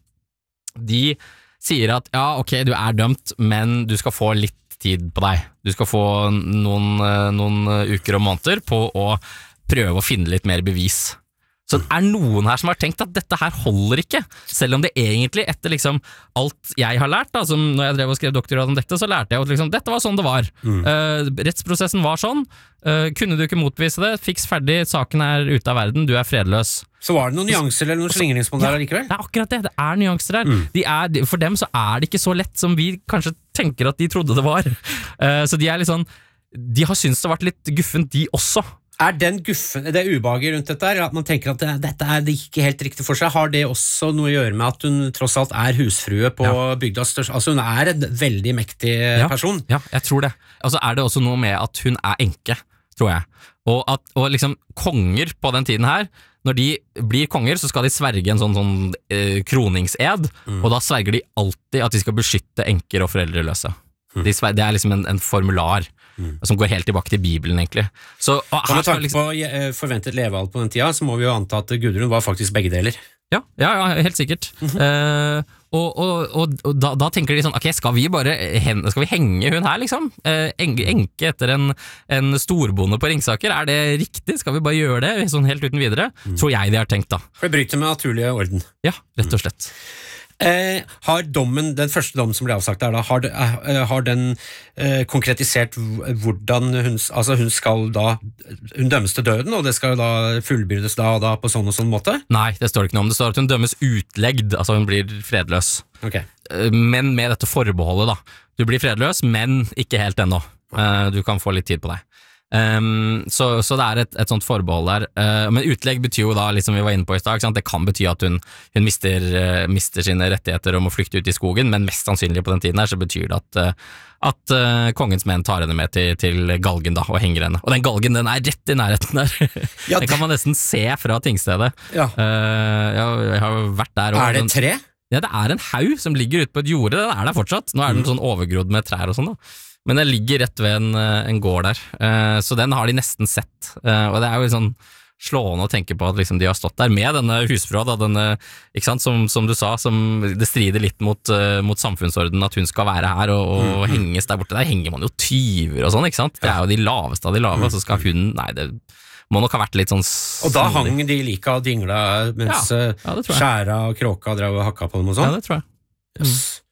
de sier at ja, ok, du er dømt, men du skal få litt tid på deg. Du skal få noen, noen uker og måneder på å prøve å finne litt mer bevis. Så det er noen her som har tenkt at dette her holder ikke, selv om det egentlig etter liksom alt jeg har lært, da, som når jeg drev og skrev doktorgrad om dette, så lærte jeg at liksom, dette var sånn det var. Mm. Uh, rettsprosessen var sånn, uh, kunne du ikke motvise det, fiks ferdig, saken er ute av verden, du er fredløs. Så var det noen nyanser eller noen slingringsmonn der likevel? Det er akkurat det, det er nyanser der. Mm. De er, for dem så er det ikke så lett som vi kanskje tenker at de trodde det var. Uh, så de er litt sånn, de har syntes det har vært litt guffent de også. Er den guffen, det ubehaget rundt dette her, at man tenker at det, dette er det ikke helt riktig for seg, har det også noe å gjøre med at hun tross alt er husfrue på ja. Bygdas største, altså hun er en veldig mektig ja. person? Ja, jeg tror det. Og så er det også noe med at hun er enke, tror jeg. Og at og liksom konger på den tiden her, når de blir konger, så skal de sverge en sånn, sånn eh, kroningsed, mm. og da sverger de alltid at de skal beskytte enker og foreldreløse. Mm. De sverger, det er liksom en, en formular. Mm. Som går helt tilbake til Bibelen egentlig. Så, og med tanke liksom... på forventet levealder på den tida, så må vi jo anta at Gudrun var faktisk begge deler. Ja, ja, ja helt sikkert. Mm-hmm. uh, og og, og, og da, da tenker de sånn, ok, skal vi bare skal vi henge hun her liksom? Uh, enke etter en, en storbonde på Ringsaker, er det riktig? Skal vi bare gjøre det sånn helt uten videre? Mm. Tror jeg de har tenkt da. For det bryter med naturlige orden. Ja, rett og slett. Mm. Eh, har dommen, den første dommen som ble avsagt der da, har, eh, har den eh, konkretisert hvordan hun, altså hun skal da, hun dømmes til døden, og det skal da fullbyrdes da, da på sånn og sånn måte? Nei, det står ikke noe om. Det står at hun dømmes utlegd, altså hun blir fredløs. Okay. Men med dette forbeholdet da. Du blir fredløs, men ikke helt ennå. Du kan få litt tid på deg. Um, så, så det er et, et sånt forbehold der, uh, men utlegg betyr jo da, liksom vi var inne på i stad, det kan bety at hun, hun mister, uh, mister sine rettigheter om å flykte ut i skogen, men mest sannsynlig på den tiden her så betyr det at, uh, at uh, kongens menn tar henne med til, til galgen da, og henger henne, og den galgen den er rett i nærheten der. Ja, den kan man nesten se fra tingstedet. Ja. Uh, jeg, jeg har vært der. Er det et tre? Ja, det er en haug som ligger ute på et jorde, den er der fortsatt. Nå er den mm. sånn overgrodd med trær og sånn da. Men den ligger rett ved en, en gård der, uh, så den har de nesten sett, uh, og det er jo sånn slående å tenke på at liksom de har stått der med denne husfrua, da, denne, ikke sant, som, som du sa, som det strider litt mot, uh, mot samfunnsordenen at hun skal være her og, og mm. henges der borte. Der henger man jo tyver og sånn, ikke sant? Det er jo de laveste av de lave, mm. så skal hun, nei, det må nok ha vært litt sånn... Og da hang de like og dingla mens ja, ja, skjæra og kråka drev og hakka på dem og sånn? Ja, det tror jeg. Yes.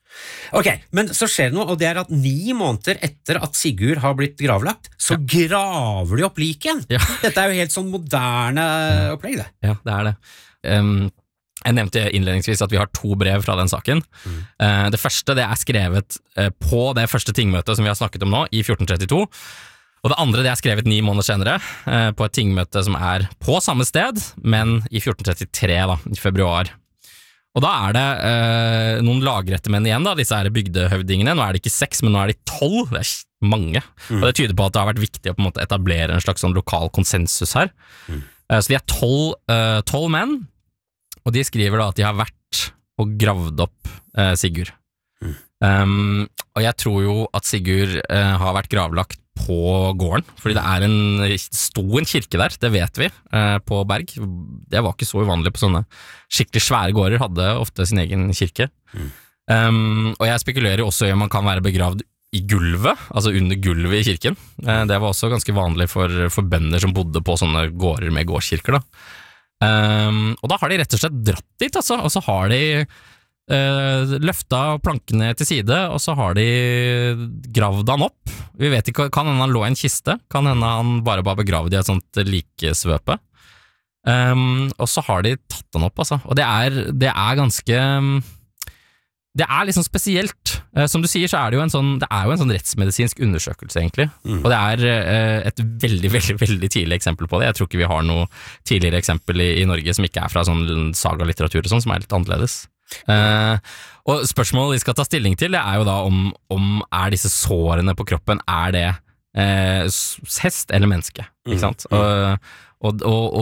Ok, men så skjer det noe, og det er at ni måneder etter at Sigurd har blitt gravlagt, så ja. graver de opp liken. Ja. Dette er jo helt sånn moderne opplegg, det. Ja, det er det. Um, jeg nevnte innledningsvis at vi har to brev fra den saken. Mm. Uh, det første, det er skrevet uh, på det første tingmøtet som vi har snakket om nå, i fjorten trettito. Og det andre, det er skrevet ni måneder senere, uh, på et tingmøte som er på samme sted, men i fjorten trettitre, da, i februar. Og da er det eh, noen lagrettemenn igjen, da, disse her bygdehøvdingene. Nå er det ikke seks, men nå er de tolv. Det er mange. Mm. Og det tyder på at det har vært viktig å på en måte etablere en slags sånn lokal konsensus her. Mm. Eh, så de er tolv, eh, tolv menn, og de skriver da at de har vært og gravd opp eh, Sigurd. Mm. Um, og jeg tror jo at Sigurd eh, har vært gravlagt på gården, fordi det er en stor kirke der, det vet vi, eh, på Berg. Det var ikke så uvanlig på sånne skikkelig svære gårder, hadde ofte sin egen kirke. Mm. Um, og jeg spekulerer jo også i om man kan være begravd i gulvet, altså under gulvet i kirken. Eh, det var også ganske vanlig for, for bønder som bodde på sånne gårder med gårdskirker. Da. Um, og da har de rett og slett dratt dit, altså, og så har de Uh, løfta plankene til side, og så har de gravd han opp. Vi vet ikke, kan hende han lå i en kiste, kan hende han bare var begravd i et sånt likesvøpe. Um, og så har de tatt han opp, altså. Og det er, det er ganske Det er liksom spesielt. Uh, som du sier, så er det jo en sånn, det er jo en sånn rettsmedisinsk undersøkelse, egentlig. Mm. Og det er uh, et veldig, veldig, veldig tidlig eksempel på det. Jeg tror ikke vi har noe tidligere eksempel i, i Norge som ikke er fra sånn sagalitteratur og sånn, som er litt annerledes. Uh, og spørsmålet vi skal ta stilling til, det er jo da om, om er disse sårene på kroppen, er det uh, hest eller menneske, ikke sant? Mm. Uh, og, og,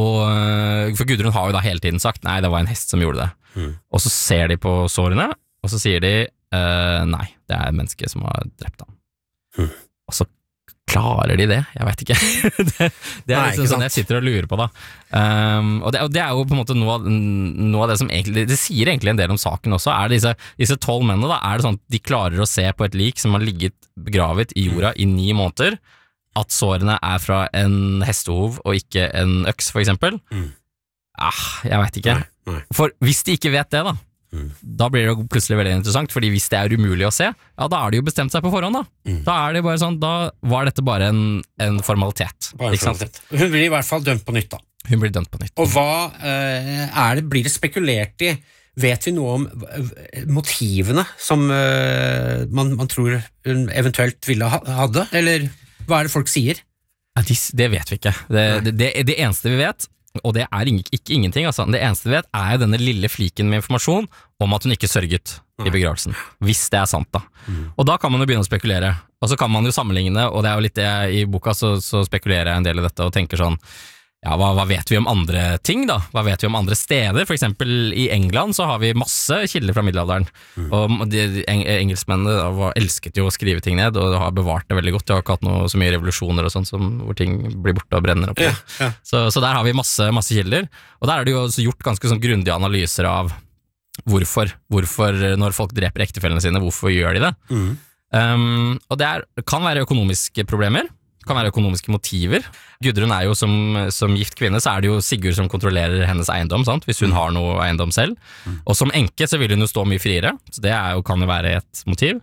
og for Gudrun har jo da hele tiden sagt nei, det var en hest som gjorde det. Mm. Og så ser de på sårene, og så sier de uh, nei, det er et menneske som har drept ham. Mm. Og så klarer de det? Jeg vet ikke. det, det er liksom sånn jeg sitter og lurer på da. Um, og, det, og det er jo på en måte noe av, noe av det som egentlig, det sier egentlig en del om saken også, er disse, disse tolv mennene da, er det sånn at de klarer å se på et lik som har ligget begravet i jorda i ni måneder, at sårene er fra en hestehov og ikke en øks, for eksempel. Mm. Ah, jeg vet ikke. Nei, nei. For hvis de ikke vet det da, Mm. da blir det jo plutselig veldig interessant, fordi hvis det er umulig å se, ja, da er det jo bestemt seg på forhånd da. Mm. Da er det bare sånn, da var dette bare en, en formalitet. Bare ikke sant? formalitet. Hun blir i hvert fall dømt på nytt da. Hun blir dømt på nytt. Og hva eh, er det, blir det spekulert i, vet vi noe om motivene som eh, man, man tror hun eventuelt ville ha, hadde, eller hva er det folk sier? Ja, de, det vet vi ikke. Det, det, det, det eneste vi vet, og det er ikke, ikke ingenting, altså. Det eneste vi vet er denne lille fliken med informasjon om at hun ikke sørget i begravelsen, hvis det er sant da. Mm. Og da kan man jo begynne å spekulere, og så kan man jo sammenligne, og det er jo litt det i boka, så, så spekulerer jeg en del i dette og tenker sånn, ja, hva, hva vet vi om andre ting da? Hva vet vi om andre steder? For eksempel i England så har vi masse kilder fra middelalderen, mm. og de, de eng, engelskmennene var, elsket jo å skrive ting ned, og har bevart det veldig godt. De har ikke hatt noe, så mye revolusjoner og sånt, som, hvor ting blir borte og brenner opp. Ja, ja. Så, så der har vi masse, masse kilder, og der er det jo også gjort ganske sånn grundige analyser av hvorfor, hvorfor når folk dreper ektefellene sine, hvorfor gjør de det? Mm. Um, og det er, kan være økonomiske problemer, kan være økonomiske motiver. Gudrun er jo som, som gift kvinne, så er det jo Sigurd som kontrollerer hennes eiendom, sant? Hvis hun har noe eiendom selv. Mm. Og som enke så vil hun jo stå mye friere, så det er jo, kan jo være et motiv.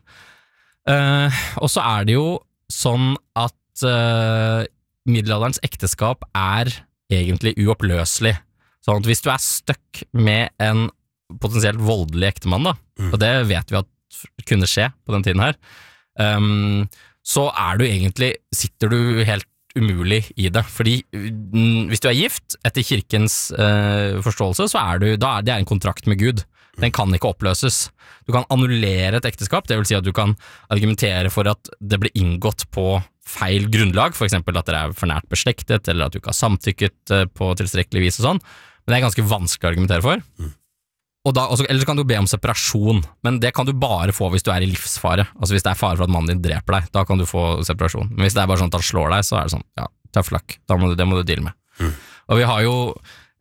Uh, og så er det jo sånn at uh, middelalderens ekteskap er egentlig uoppløselig. Sånn at hvis du er stuck med en potensielt voldelig ektemann, da, mm. og det vet vi at kunne skje på den tiden her, um, så er du egentlig, sitter du helt umulig i det, fordi hvis du er gift etter kirkens uh, forståelse, så er du, da er det en kontrakt med Gud, den kan ikke oppløses. Du kan annullere et ekteskap, det vil si at du kan argumentere for at det blir inngått på feil grunnlag, for eksempel at dere er for nært beslektet, eller at du ikke har samtykket på tilstrekkelig vis og sånn, men det er ganske vanskelig å argumentere for. Mm. Og da, også, eller så kan du be om separasjon, men det kan du bare få hvis du er i livsfare. Altså hvis det er fare for at mannen din dreper deg, da kan du få separasjon. Men hvis det er bare sånn at han slår deg, så er det sånn, ja, tough luck, da må du, det må du deale med. Mm. Og vi har jo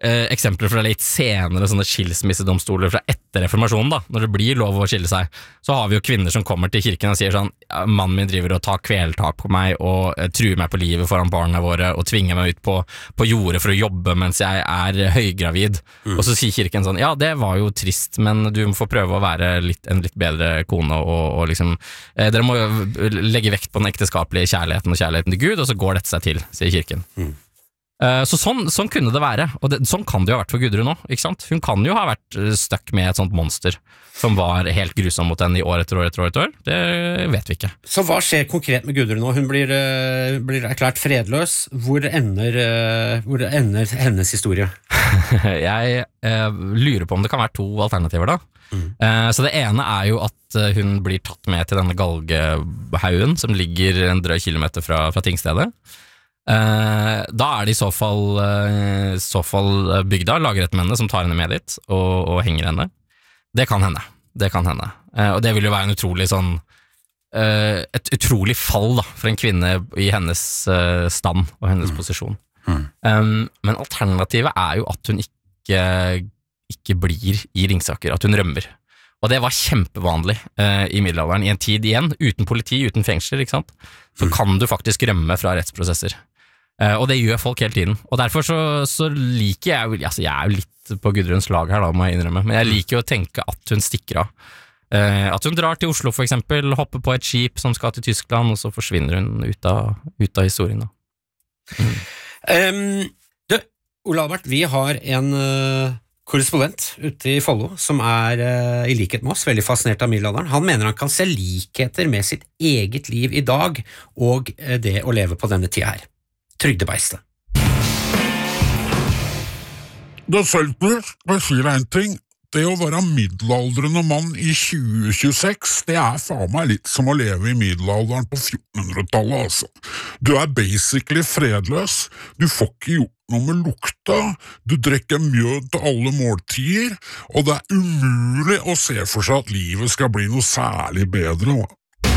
eh, eksempler fra litt senere sånne skilsmissedomstoler fra etter reformasjonen da, når det blir lov å skille seg, så har vi jo kvinner som kommer til kirken og sier sånn, ja, mannen min driver og tar kveltak på meg og eh, truer meg på livet foran barna våre og tvinger meg ut på, på jordet for å jobbe mens jeg er høygravid, mm. og så sier kirken sånn, ja, det var jo trist, men du må få prøve å være litt, en litt bedre kone, og, og liksom, eh, dere må jo legge vekt på den ekteskapelige kjærligheten og kjærligheten til Gud, og så går dette seg til, sier kirken. Mm. Så sånn, sånn kunne det være, og det, sånn kan det jo ha vært for Gudrun nå, ikke sant? Hun kan jo ha vært stuck med et sånt monster som var helt grusom mot henne i år etter år etter år etter år, det vet vi ikke. Så hva skjer konkret med Gudrun nå? Hun blir, uh, blir erklært fredløs. Hvor ender, uh, hvor ender hennes historie? Jeg uh, lurer på om det kan være to alternativer da. Mm. Uh, så det ene er jo at uh, hun blir tatt med til denne galgehaugen som ligger en drøy kilometer fra, fra tingstedet. Uh, da er det i så fall, uh, så fall bygda, lagrettmennene som tar henne med dit og, og henger henne. Det kan hende, det kan hende. Uh, og det vil jo være en utrolig sånn uh, et utrolig fall da, for en kvinne i hennes uh, stand og hennes mm. posisjon. Mm. Um, men alternativet er jo at hun ikke, ikke blir i Ringsaker, at hun rømmer. Og det var kjempevanlig uh, i middelalderen, i en tid igjen, uten politi, uten fengsler, ikke sant? Så mm. kan du faktisk rømme fra rettsprosesser. Uh, og det gjør folk hele tiden, og derfor så, så liker jeg, altså jeg er jo litt på Gudruns lag her da, må jeg innrømme, men jeg liker jo å tenke at hun stikker av, uh, at hun drar til Oslo for eksempel, hopper på et skip som skal til Tyskland, og så forsvinner hun ut av, ut av historien da. Mm. Um, du, Ole Albert, vi har en uh, korrespondent ute i Follo som er uh, i likhet med oss, veldig fascinert av middelalderen. Han mener han kan se likheter med sitt eget liv i dag, og uh, det å leve på denne tida her. Trygdebeistet. Det Seltner, jeg sier deg en ting. Det å være middelaldrende mann i tjue tjueseks, det er faen meg litt som å leve i middelalderen på fjortenhundretallet, altså. Du er basically fredløs, du får ikke gjort noe med lukta, du drikker mjød til alle måltider, og det er umulig å se for seg at livet skal bli noe særlig bedre.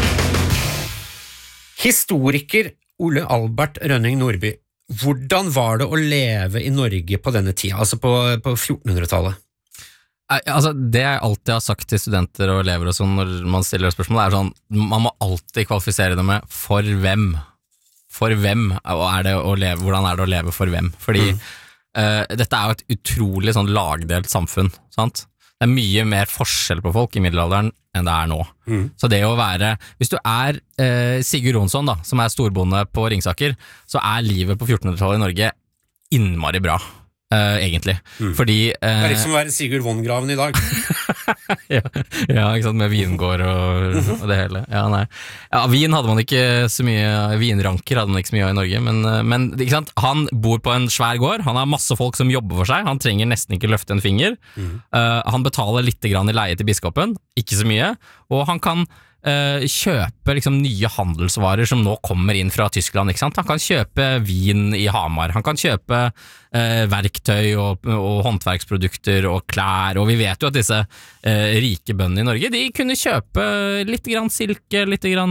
Historiker Ole Albert Rønning Nordby, hvordan var det å leve i Norge på denne tida, altså på, på fjortenhundretallet? Altså, det jeg alltid har sagt til studenter og elever og sånn når man stiller spørsmål, er sånn, man må alltid kvalifisere det med for hvem? For hvem er det å leve, hvordan er det å leve for hvem? Fordi mm. uh, dette er jo et utrolig sånn lagdelt samfunn, sant? Det er mye mer forskjell på folk i middelalderen enn det er nå. Mm. Så det å være, hvis du er eh, Sigurd Ronsson da, som er storbonde på Ringsaker, så er livet på fjortenhundretallet i Norge innmari bra, eh, egentlig. Mm. Fordi eh, det er litt som å være Sigurd Vongraven i dag. ja, ja, ikke sant, med vingård og, og det hele. Ja, nei. Ja, vin hadde man ikke så mye, vinranker hadde man ikke så mye av i Norge, men, men ikke sant, han bor på en svær gård, han har masse folk som jobber for seg, han trenger nesten ikke løfte en finger, mm. uh, han betaler litt grann i leie til biskopen, ikke så mye, og han kan Uh, kjøpe liksom, nye handelsvarer som nå kommer inn fra Tyskland, ikke sant? Han kan kjøpe vin i Hamar, han kan kjøpe uh, verktøy og, og håndverksprodukter og klær, og vi vet jo at disse uh, rike bøndene i Norge, de kunne kjøpe litt grann silke, litt grann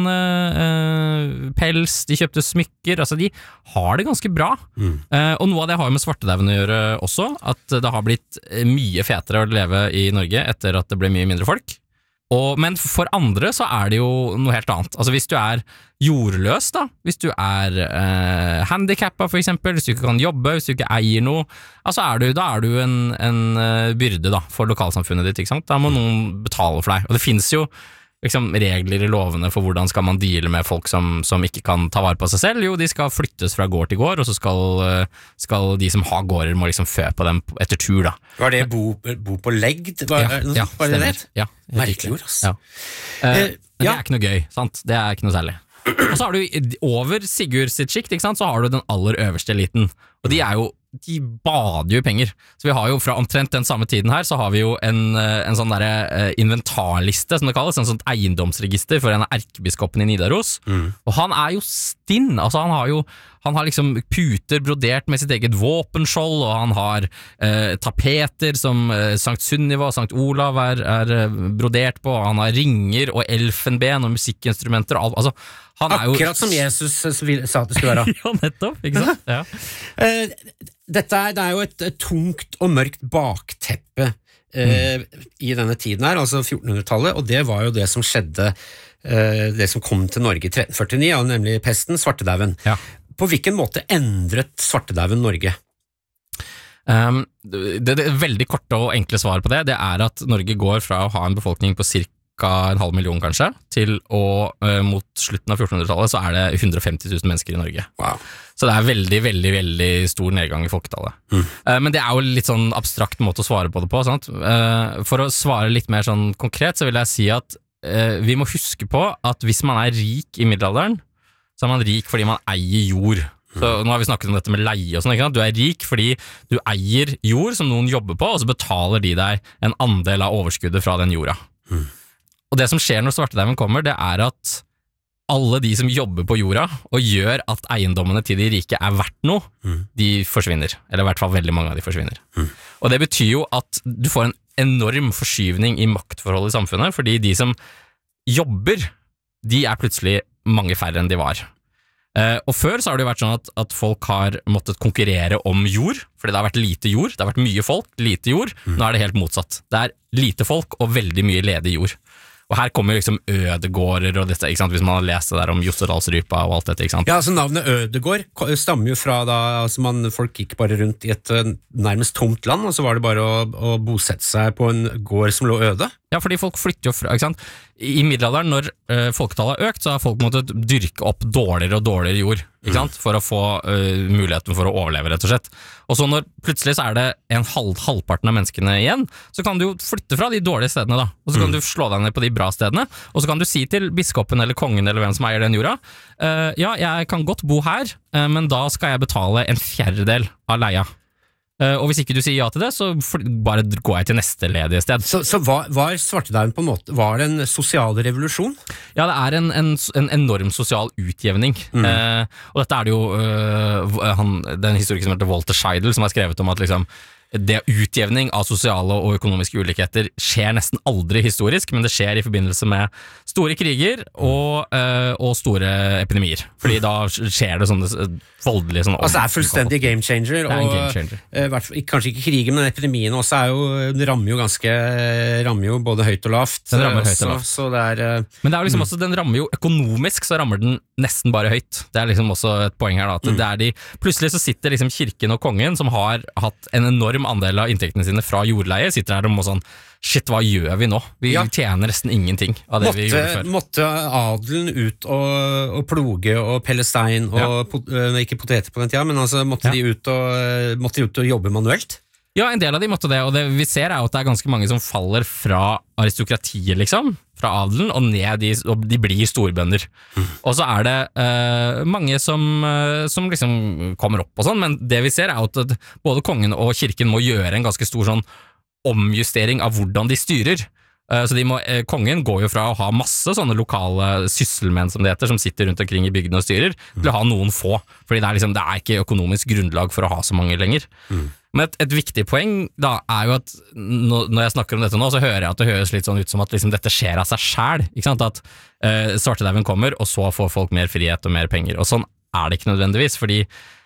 uh, pels, de kjøpte smykker, altså de har det ganske bra. Mm. Uh, og noe av det har jo med svartedauden å gjøre også, at det har blitt mye fetere å leve i Norge etter at det ble mye mindre folk. Og, men for andre så er det jo noe helt annet. Altså hvis du er jordløs da, hvis du er eh, handicappet for eksempel, hvis du ikke kan jobbe, hvis du ikke eier noe, altså er du, da er du en, en byrde da, for lokalsamfunnet ditt, ikke sant? Da må noen betale for deg. Og det finnes jo liksom, regler i lovene for hvordan skal man deale med folk som, som ikke kan ta vare på seg selv. Jo, de skal flyttes fra gård til gård, og så skal, skal de som har gårder må liksom fø på dem etter tur da. Var det bo, bo på legd? Var, ja, ja, var det det? Ja, merkelig ord, ass. Ja. Uh, men det er ikke noe gøy, sant? Det er ikke noe særlig. Og så har du over Sigurd sitt skikt, ikke sant? Så har du den aller øverste eliten, og de er jo de bader jo i penger. Så vi har jo fra omtrent den samme tiden her, så har vi jo en, en sånn der inventarliste, som det kalles, en sånn eiendomsregister for en av erkebiskopen i Nidaros. Mm. Og han er jo stinn, altså han har jo, han har liksom puter brodert med sitt eget våpenskjold, og han har eh, tapeter som eh, Sankt Sunniva og Sankt Olav er, er eh, brodert på, og han har ringer og elfenben og musikkinstrumenter og alt, altså han er jo... Akkurat som Jesus sa at det skulle være. Ja, nettopp, ikke sant? Ja. Eh, dette er, det er jo et, et tungt og mørkt bakteppe eh, mm. i denne tiden her, altså fjortenhundretallet, og det var jo det som skjedde, eh, det som kom til Norge i tretten førtini, ja, nemlig pesten, svartedauden. Ja. På hvilken måte endret svartedauden Norge? Um, det, det veldig korte og enkle svar på det, det er at Norge går fra å ha en befolkning på cirka en halv million kanskje, til å uh, mot slutten av fjortenhundretallet så er det hundre og femti tusen mennesker i Norge. Wow. Så det er veldig, veldig, veldig stor nedgang i folketallet. Mm. Uh, men det er jo litt sånn abstrakt måte å svare på det på, sant? Uh, for å svare litt mer sånn konkret, så vil jeg si at uh, vi må huske på at hvis man er rik i middelalderen, så er man rik fordi man eier jord. Så nå har vi snakket om dette med leie og sånn, ikke sant? Du er rik fordi du eier jord som noen jobber på, og så betaler de deg en andel av overskuddet fra den jorda. Mm. Og det som skjer når svartedauden kommer, det er at alle de som jobber på jorda og gjør at eiendommene til de rike er verdt noe, mm. de forsvinner. Eller i hvert fall veldig mange av de forsvinner. Mm. Og det betyr jo at du får en enorm forskyvning i maktforholdet i samfunnet, fordi de som jobber, de er plutselig mange færre enn de var. Uh, og før så har det jo vært sånn at, at folk har måttet konkurrere om jord, fordi det har vært lite jord, det har vært mye folk, lite jord, mm. nå er det helt motsatt. Det er lite folk og veldig mye ledig jord. Og her kommer liksom ødegårder og dette, ikke sant, hvis man har lest det der om Jostedalsrypa og alt dette, ikke sant? Ja, altså navnet Ødegård stammer jo fra da, altså man, folk gikk bare rundt i et nærmest tomt land, og så var det bare å, å bosette seg på en gård som lå øde. Ja, fordi folk flytter jo fra, ikke sant? I middelalderen, når uh, folketallet har økt, så har folk måttet dyrke opp dårligere og dårligere jord, ikke sant? For å få uh, muligheten for å overleve, rett og slett. Og så når plutselig så er det en halv, halvparten av menneskene igjen, så kan du jo flytte fra de dårlige stedene da, og så kan mm. du slå deg ned på de bra stedene, og så kan du si til biskopen eller kongen eller hvem som eier den jorda, uh, ja, jeg kan godt bo her, uh, men da skal jeg betale en fjerdedel av leia. Uh, og hvis ikke du sier ja til det, så bare går jeg til neste ledige sted. Så, så var, var svartedauden på en måte, var det en sosial revolusjon? Ja, det er en, en, en enorm sosial utjevning. Mm. Uh, og dette er det jo uh, han, den historiker som heter Walter Scheidel som har skrevet om at liksom det utjevning av sosiale og økonomiske ulikheter skjer nesten aldri historisk, men det skjer i forbindelse med store kriger og, øh, og store epidemier. Fordi da skjer det sånne voldelige sånne... Altså det er fullstendig game changer. Det er en game changer. Og, øh, kanskje ikke krigen, men epidemien også er jo, det rammer jo ganske, rammer jo både høyt og lavt. Den rammer høyt og lavt. Så det er, øh, men det er jo liksom mm. også, den rammer jo økonomisk, så rammer den nesten bare høyt. Det er liksom også et poeng her da, at mm. det er de, plutselig så sitter liksom kirken og kongen, som har hatt en enorm andel av inntektene sine fra jordleie, sitter her og må sånn, shit, hva gjør vi nå? Vi ja. tjener nesten ingenting av det måtte, vi gjorde før. Måtte adelen ut og, og ploge og pelle stein, og ja. pot, ikke poteter på den tida, men altså måtte, ja. de ut og, måtte de ut og jobbe manuelt? Ja, en del av de måtte det, og det vi ser er jo at det er ganske mange som faller fra aristokratiet, liksom, fra adelen, og ned i, og de blir storbønder. Mm. Og så er det uh, mange som, uh, som liksom kommer opp og sånn, men det vi ser er jo at både kongen og kirken må gjøre en ganske stor sånn omjustering av hvordan de styrer. Uh, så de må, uh, kongen går jo fra å ha masse sånne lokale sysselmenn som det heter, som sitter rundt omkring i bygdene og styrer, mm. til å ha noen få, fordi det er, liksom, det er ikke økonomisk grunnlag for å ha så mange lenger. Mm. Men et, et viktig poeng da er jo at når, når jeg snakker om dette nå, så hører jeg at det høres litt sånn ut som at liksom dette skjer av seg selv, ikke sant? At uh, svartedauden kommer, og så får folk mer frihet og mer penger, og sånn er det ikke nødvendigvis, fordi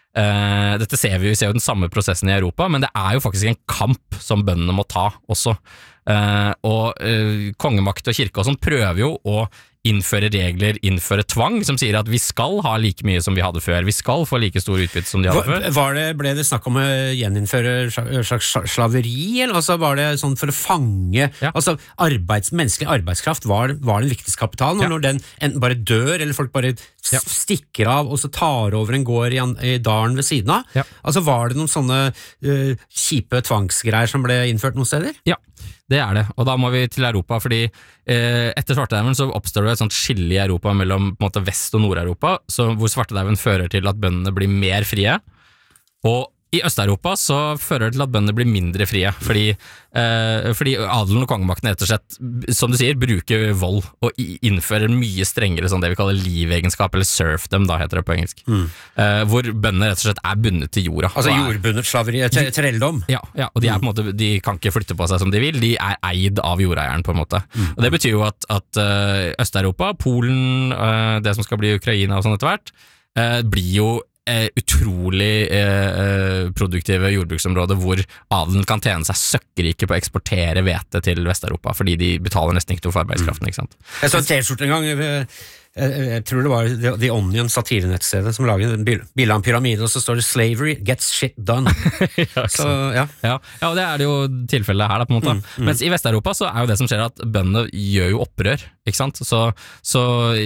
uh, dette ser vi jo, vi ser jo den samme prosessen i Europa, men det er jo faktisk en kamp som bøndene må ta også. Uh, og uh, kongemakt og kirke og sånn prøver jo å innføre regler, innføre tvang, som sier at vi skal ha like mye som vi hadde før, vi skal få like stor utbytte som de hadde før. Var det, ble det snakk om å gjeninnføre slags slaveri, eller altså var det sånn for å fange, ja. altså arbeids, menneskelig arbeidskraft var, var den viktigste kapitalen, og ja. når den enten bare dør, eller folk bare ja. stikker av, og så tar over en gård i, i dalen ved siden av, ja. altså var det noen sånne uh, kjipe tvangsgreier som ble innført noen steder? Ja. Det er det, og da må vi til Europa, fordi eh, etter svartedauden så oppstår det et sånt skille i Europa mellom på en måte Vest- og Nord-Europa, så hvor svartedauden fører til at bøndene blir mer frie, og I Øst-Europa så fører det til at bøndene blir mindre frie, fordi, eh, fordi adelen og kongemakten rett og slett, som du sier, bruker vold og innfører mye strengere sånn det vi kaller livegenskap, eller serfdom da heter det på engelsk, mm. eh, hvor bøndene rett og slett er bundet til jorda. Altså jordbundet slaveri, trelldom? Ja, ja, og de, er på en måte, de kan ikke flytte på seg som de vil, de er eid av jordeieren på en måte. Mm. Og det betyr jo at, at uh, Øst-Europa, Polen, uh, det som skal bli Ukraina og sånn etter hvert, uh, blir jo utrolig eh, produktive jordbruksområder hvor adelen kan tjene seg søkkrike på å eksportere hvete til Vest-Europa, fordi de betaler nesten ikke noe for arbeidskraften, ikke sant? Jeg så en t-skjort en gang, jeg, jeg tror det var The, The Onion satirenettstedet som lager en bilde av en pyramide, og så står det «Slavery gets shit done». ja, så, ja. Ja, ja, og det er det jo tilfellet her da, på en måte. Mm, mm. Mens i Vest-Europa så er jo det som skjer at bøndene gjør jo opprør, ikke sant? Så, så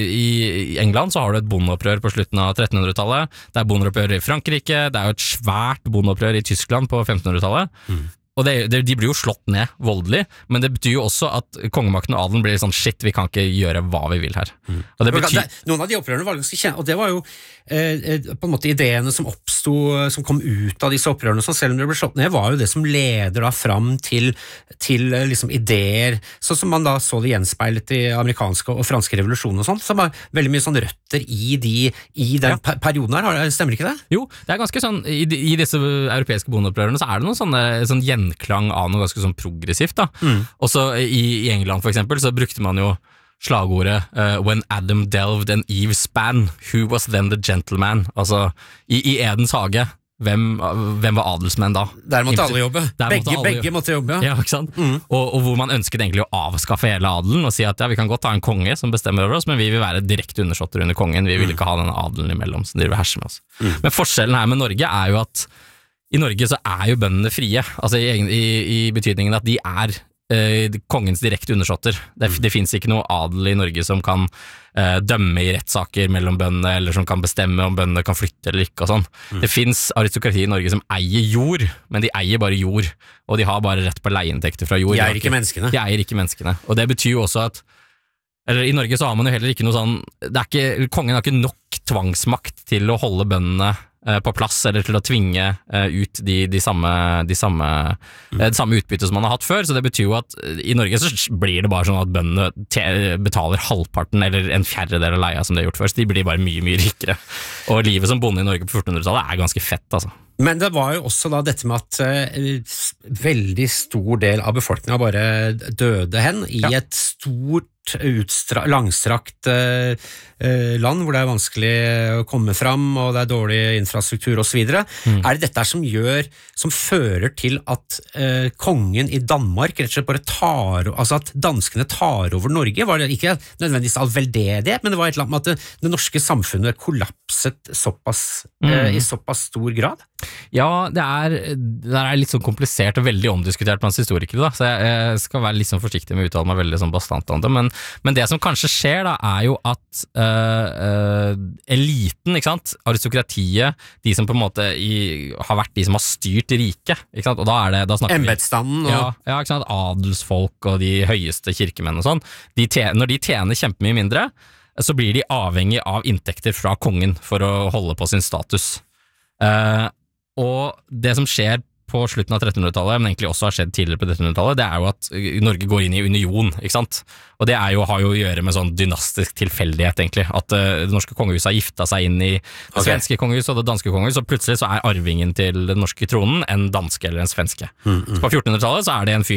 i England så har du et bondeopprør på slutten av trettenhundretallet, det er bondeopprør i Frankrike, det er jo et svært bondeopprør i Tyskland på femtenhundretallet, mm. Og det, det, de blir jo slått ned voldelig, men det betyr jo også at kongemakten og adelen blir sånn, shit, vi kan ikke gjøre hva vi vil her. Mm. Og det betyr... Noen av de opprørene var ganske kjent, og det var jo eh, på en måte ideene som oppstod, som kom ut av disse opprørene, som selv om det ble slått ned, var jo det som leder da fram til, til liksom ideer, sånn som man da så det gjenspeilet i amerikanske og franske revolusjoner og sånt, som var veldig mye sånn røtter i, de, i den ja. perioden her, stemmer ikke det? Jo, det er ganske sånn, i, i disse europeiske bondeopprørene så er det noen sånne, sånn gjenklang av noe ganske sånn progressivt da. Mm. Og så i, i England for eksempel så brukte man jo slagordet uh, When Adam delved and Eve span, who was then the gentleman? Altså, i, i Edens hage, hvem, hvem var adelsmenn da? Der måtte alle jobbe. Begge måtte, alle begge måtte jobbe. Ja, ikke sant? Mm. Og, og hvor man ønsket egentlig å avskaffe hele adelen og si at ja, vi kan godt ha en konge som bestemmer over oss, men vi vil være direkte undersåtter under kongen, vi vil ikke ha denne adelen imellom som de vil herse med oss. Mm. Men forskjellen her med Norge er jo at i Norge så er jo bøndene frie, altså i, i, i betydningen at de er eh, kongens direkte undersåtter. Det, det finnes ikke noe adel i Norge som kan eh, dømme i rettssaker mellom bøndene, eller som kan bestemme om bøndene kan flytte eller ikke og sånn. Mm. Det finnes aristokrati i Norge som eier jord, men de eier bare jord, og de har bare rett på leieinntekter fra jord. De eier ikke menneskene. De eier ikke menneskene, og det betyr jo også at eller i Norge så har man jo heller ikke noe sånn, det er ikke, kongen har ikke nok tvangsmakt til å holde bøndene på plass, eller til å tvinge uh, ut de, de samme, de samme, mm. uh, det samme utbyttet som man har hatt før, så det betyr jo at uh, i Norge så blir det bare sånn at bøndene te- betaler halvparten eller en fjerdedel av leia som de har gjort før, så de blir bare mye, mye rikere. Og livet som bonde i Norge på fjortenhundretallet er ganske fett, altså. Men det var jo også da dette med at uh, veldig stor del av befolkningen bare døde hen i ja. et stort Utstra, langstrakt eh, land hvor det er vanskelig å komme fram og det er dårlig infrastruktur og så videre. Mm. Er det dette som gjør, som fører til at eh, kongen i Danmark rett og slett bare tar, altså at danskene tar over Norge? Var det ikke nødvendigvis all veldedighet, men det var et eller annet med at det, det norske samfunnet kollapset såpass, mm. eh, i såpass stor grad? Ja, det er, det er litt sånn komplisert og veldig omdiskutert blant historikere da, så jeg, jeg skal være litt sånn forsiktig med å uttale meg veldig sånn bastant om det, men Men det som kanskje skjer da, er jo at uh, uh, eliten, ikke sant, aristokratiet, de som på en måte i, har vært de som har styrt riket, ikke sant, og da er det, da snakker Embetsstanden vi ja, ja, ikke sant, adelsfolk og de høyeste kirkemenn og sånn, de tjener, når de tjener kjempemye mindre, så blir de avhengig av inntekter fra kongen for å holde på sin status. Uh, og det som skjer på slutten av trettenhundretallet, men egentlig også har skjedd tidligere på trettenhundretallet, det er jo at Norge går inn i union, ikke sant? Og det er jo, har jo å gjøre med sånn dynastisk tilfeldighet, egentlig. At uh, det norske kongehuset har gifta seg inn i det okay. svenske kongehuset og det danske kongehuset, og plutselig så er arvingen til den norske tronen en danske eller en svenske. Mm, mm. Så på fjortenhundretallet så er det en fyr